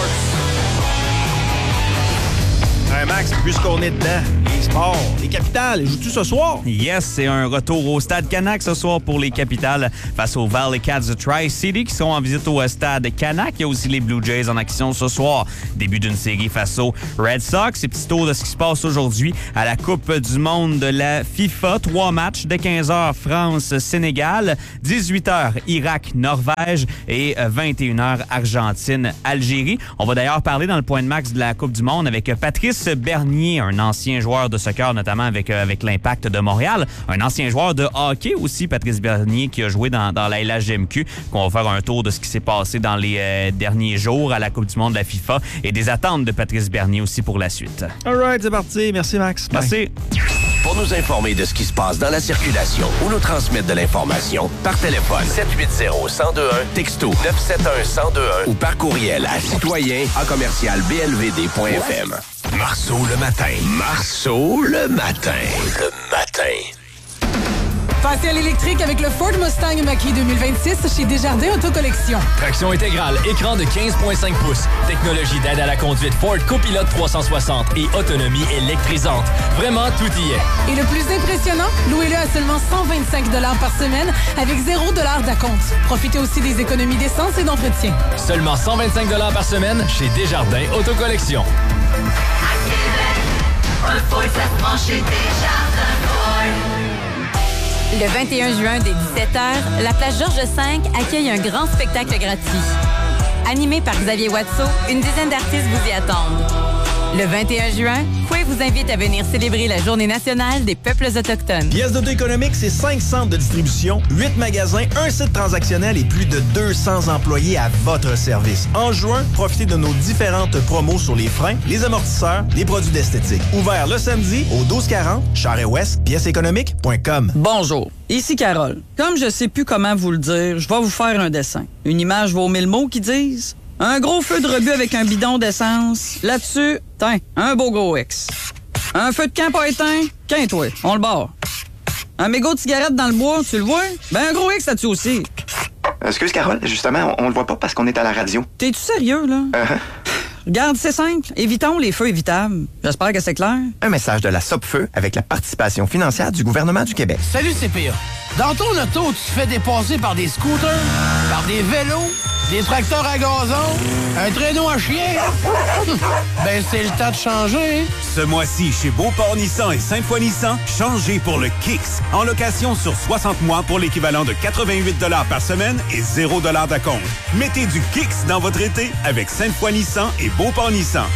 Hey Max, puisqu'on est dedans, les sports, les Capitales, joues-tu ce soir? Yes, c'est un retour au Stade Canac ce soir pour les Capitales face aux Valley Cats de Tri-City qui sont en visite au Stade Canac. Il y a aussi les Blue Jays en action ce soir. Début d'une série face aux Red Sox. Et petit tour de ce qui se passe aujourd'hui à la Coupe du monde de la FIFA. Trois matchs dès quinze heures, France-Sénégal, dix-huit heures, Irak-Norvège et vingt et une heures, Argentine-Algérie. On va d'ailleurs parler dans le point de max de la Coupe du monde avec Patrice Bernier, un ancien joueur de soccer, notamment avec, euh, avec l'Impact de Montréal. Un ancien joueur de hockey aussi, Patrice Bernier, qui a joué dans, dans la L H G M Q. On va faire un tour de ce qui s'est passé dans les euh, derniers jours à la Coupe du monde de la FIFA et des attentes de Patrice Bernier aussi pour la suite. All right, c'est parti. Merci, Max. Merci. Bye. Pour nous informer de ce qui se passe dans la circulation ou nous transmettre de l'information, par téléphone sept huit zéro, un zéro deux un, texto neuf sept un, un zéro deux un ou par courriel à citoyen à commercial b l v d point f m. Marceau le matin. Marceau le matin. Le matin. Passez à l'électrique avec le Ford Mustang Mach-E deux mille vingt-six chez Desjardins Autocollection. Traction intégrale, écran de quinze virgule cinq pouces, technologie d'aide à la conduite Ford Copilot trois cent soixante et autonomie électrisante. Vraiment, tout y est. Et le plus impressionnant, louez-le à seulement cent vingt-cinq dollars par semaine avec zéro dollar d'acompte. Profitez aussi des économies d'essence et d'entretien. Seulement cent vingt-cinq dollars par semaine chez Desjardins Autocollection. À Québec, un Ford, ça se prend chez Desjardins Ford. Le vingt et un juin, dès dix-sept heures, la place Georges cinq accueille un grand spectacle gratuit. Animé par Xavier Watso, une dizaine d'artistes vous y attendent. Le vingt et un juin, Coué vous invite à venir célébrer la Journée nationale des peuples autochtones. Pièce d'auto économique, c'est cinq centres de distribution, huit magasins, un site transactionnel et plus de deux cents employés à votre service. En juin, profitez de nos différentes promos sur les freins, les amortisseurs, les produits d'esthétique. Ouvert le samedi au douze quarante, Charest-Ouest, pièce économique point com. Bonjour, ici Carole. Comme je sais plus comment vous le dire, je vais vous faire un dessin. Une image vaut mille mots qui disent... Un gros feu de rebut avec un bidon d'essence. Là-dessus, tiens, un beau gros X. Un feu de camp pas éteint, qu'un-toi, on le barre. Un mégot de cigarette dans le bois, tu le vois? Ben un gros X là-dessus aussi. Excuse, Carole, justement, on, on le voit pas parce qu'on est à la radio. T'es-tu sérieux, là? Uh-huh. Regarde, c'est simple. Évitons les feux évitables. J'espère que c'est clair. Un message de la Sopfeu avec la participation financière du gouvernement du Québec. Salut, c'est Pire. Dans ton auto, tu te fais dépasser par des scooters, par des vélos, des tracteurs à gazon, un traîneau à chien. Ben, c'est le temps de changer. Ce mois-ci, chez Beauport Nissan et Sainte-Foy Nissan, changez pour le Kicks. En location sur soixante mois pour l'équivalent de quatre-vingt-huit dollars par semaine et zéro dollar d'acompte. Mettez du Kicks dans votre été avec Sainte-Foy Nissan et Beauport Nissan.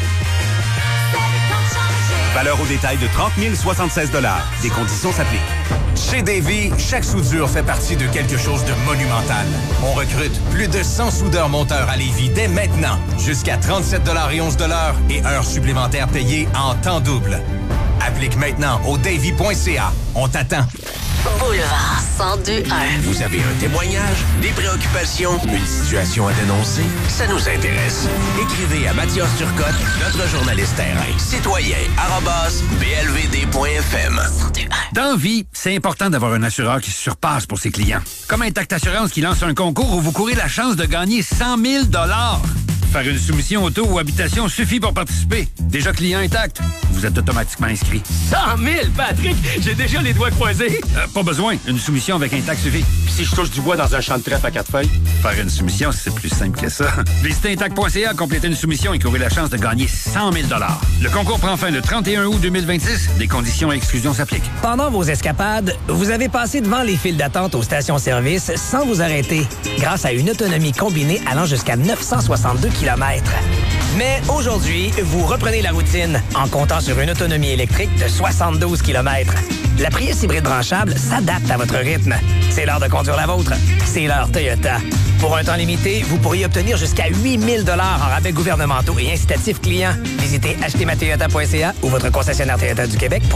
Valeur au détail de trente mille soixante-seize dollars. Des conditions s'appliquent. Chez Davy, chaque soudure fait partie de quelque chose de monumental. On recrute plus de cent soudeurs-monteurs à Lévis dès maintenant. Jusqu'à trente-sept dollars et onze dollars et heures supplémentaires payées en temps double. Applique maintenant au davy point c a. On t'attend. Boulevard cent deux un. Vous avez un témoignage, des préoccupations, une situation à dénoncer? Ça nous intéresse. Écrivez à Mathias Turcotte, notre journaliste terrain. Citoyen, arobase, b l v d point f m. Dans vie, c'est important d'avoir un assureur qui se surpasse pour ses clients. Comme Intact Assurance qui lance un concours où vous courez la chance de gagner cent mille dollars. Faire une soumission auto ou habitation suffit pour participer. Déjà client Intact, vous êtes automatiquement inscrit. cent mille, Patrick! J'ai déjà les doigts croisés. Euh, pas besoin. Une soumission avec Intact suffit. Puis si je touche du bois dans un champ de trèfle à quatre feuilles? Faire une soumission, c'est plus simple que ça. Visitez intact point c a, complétez une soumission et courez la chance de gagner cent mille dollars. Le concours prend fin le trente et un août deux mille vingt-six. Des conditions et exclusions s'appliquent. Pendant vos escapades, vous avez passé devant les files d'attente aux stations-service sans vous arrêter, grâce à une autonomie combinée allant jusqu'à neuf cent soixante-deux kilomètres. Mais aujourd'hui, vous reprenez la routine en comptant sur une autonomie électrique de soixante-douze kilomètres. La Prius hybride branchable s'adapte à votre rythme. C'est l'heure de conduire la vôtre. C'est l'heure Toyota. Pour un temps limité, vous pourriez obtenir jusqu'à huit mille dollars en rabais gouvernementaux et incitatifs clients. Visitez acheter ma toyota point c a ou votre concessionnaire Toyota du Québec pour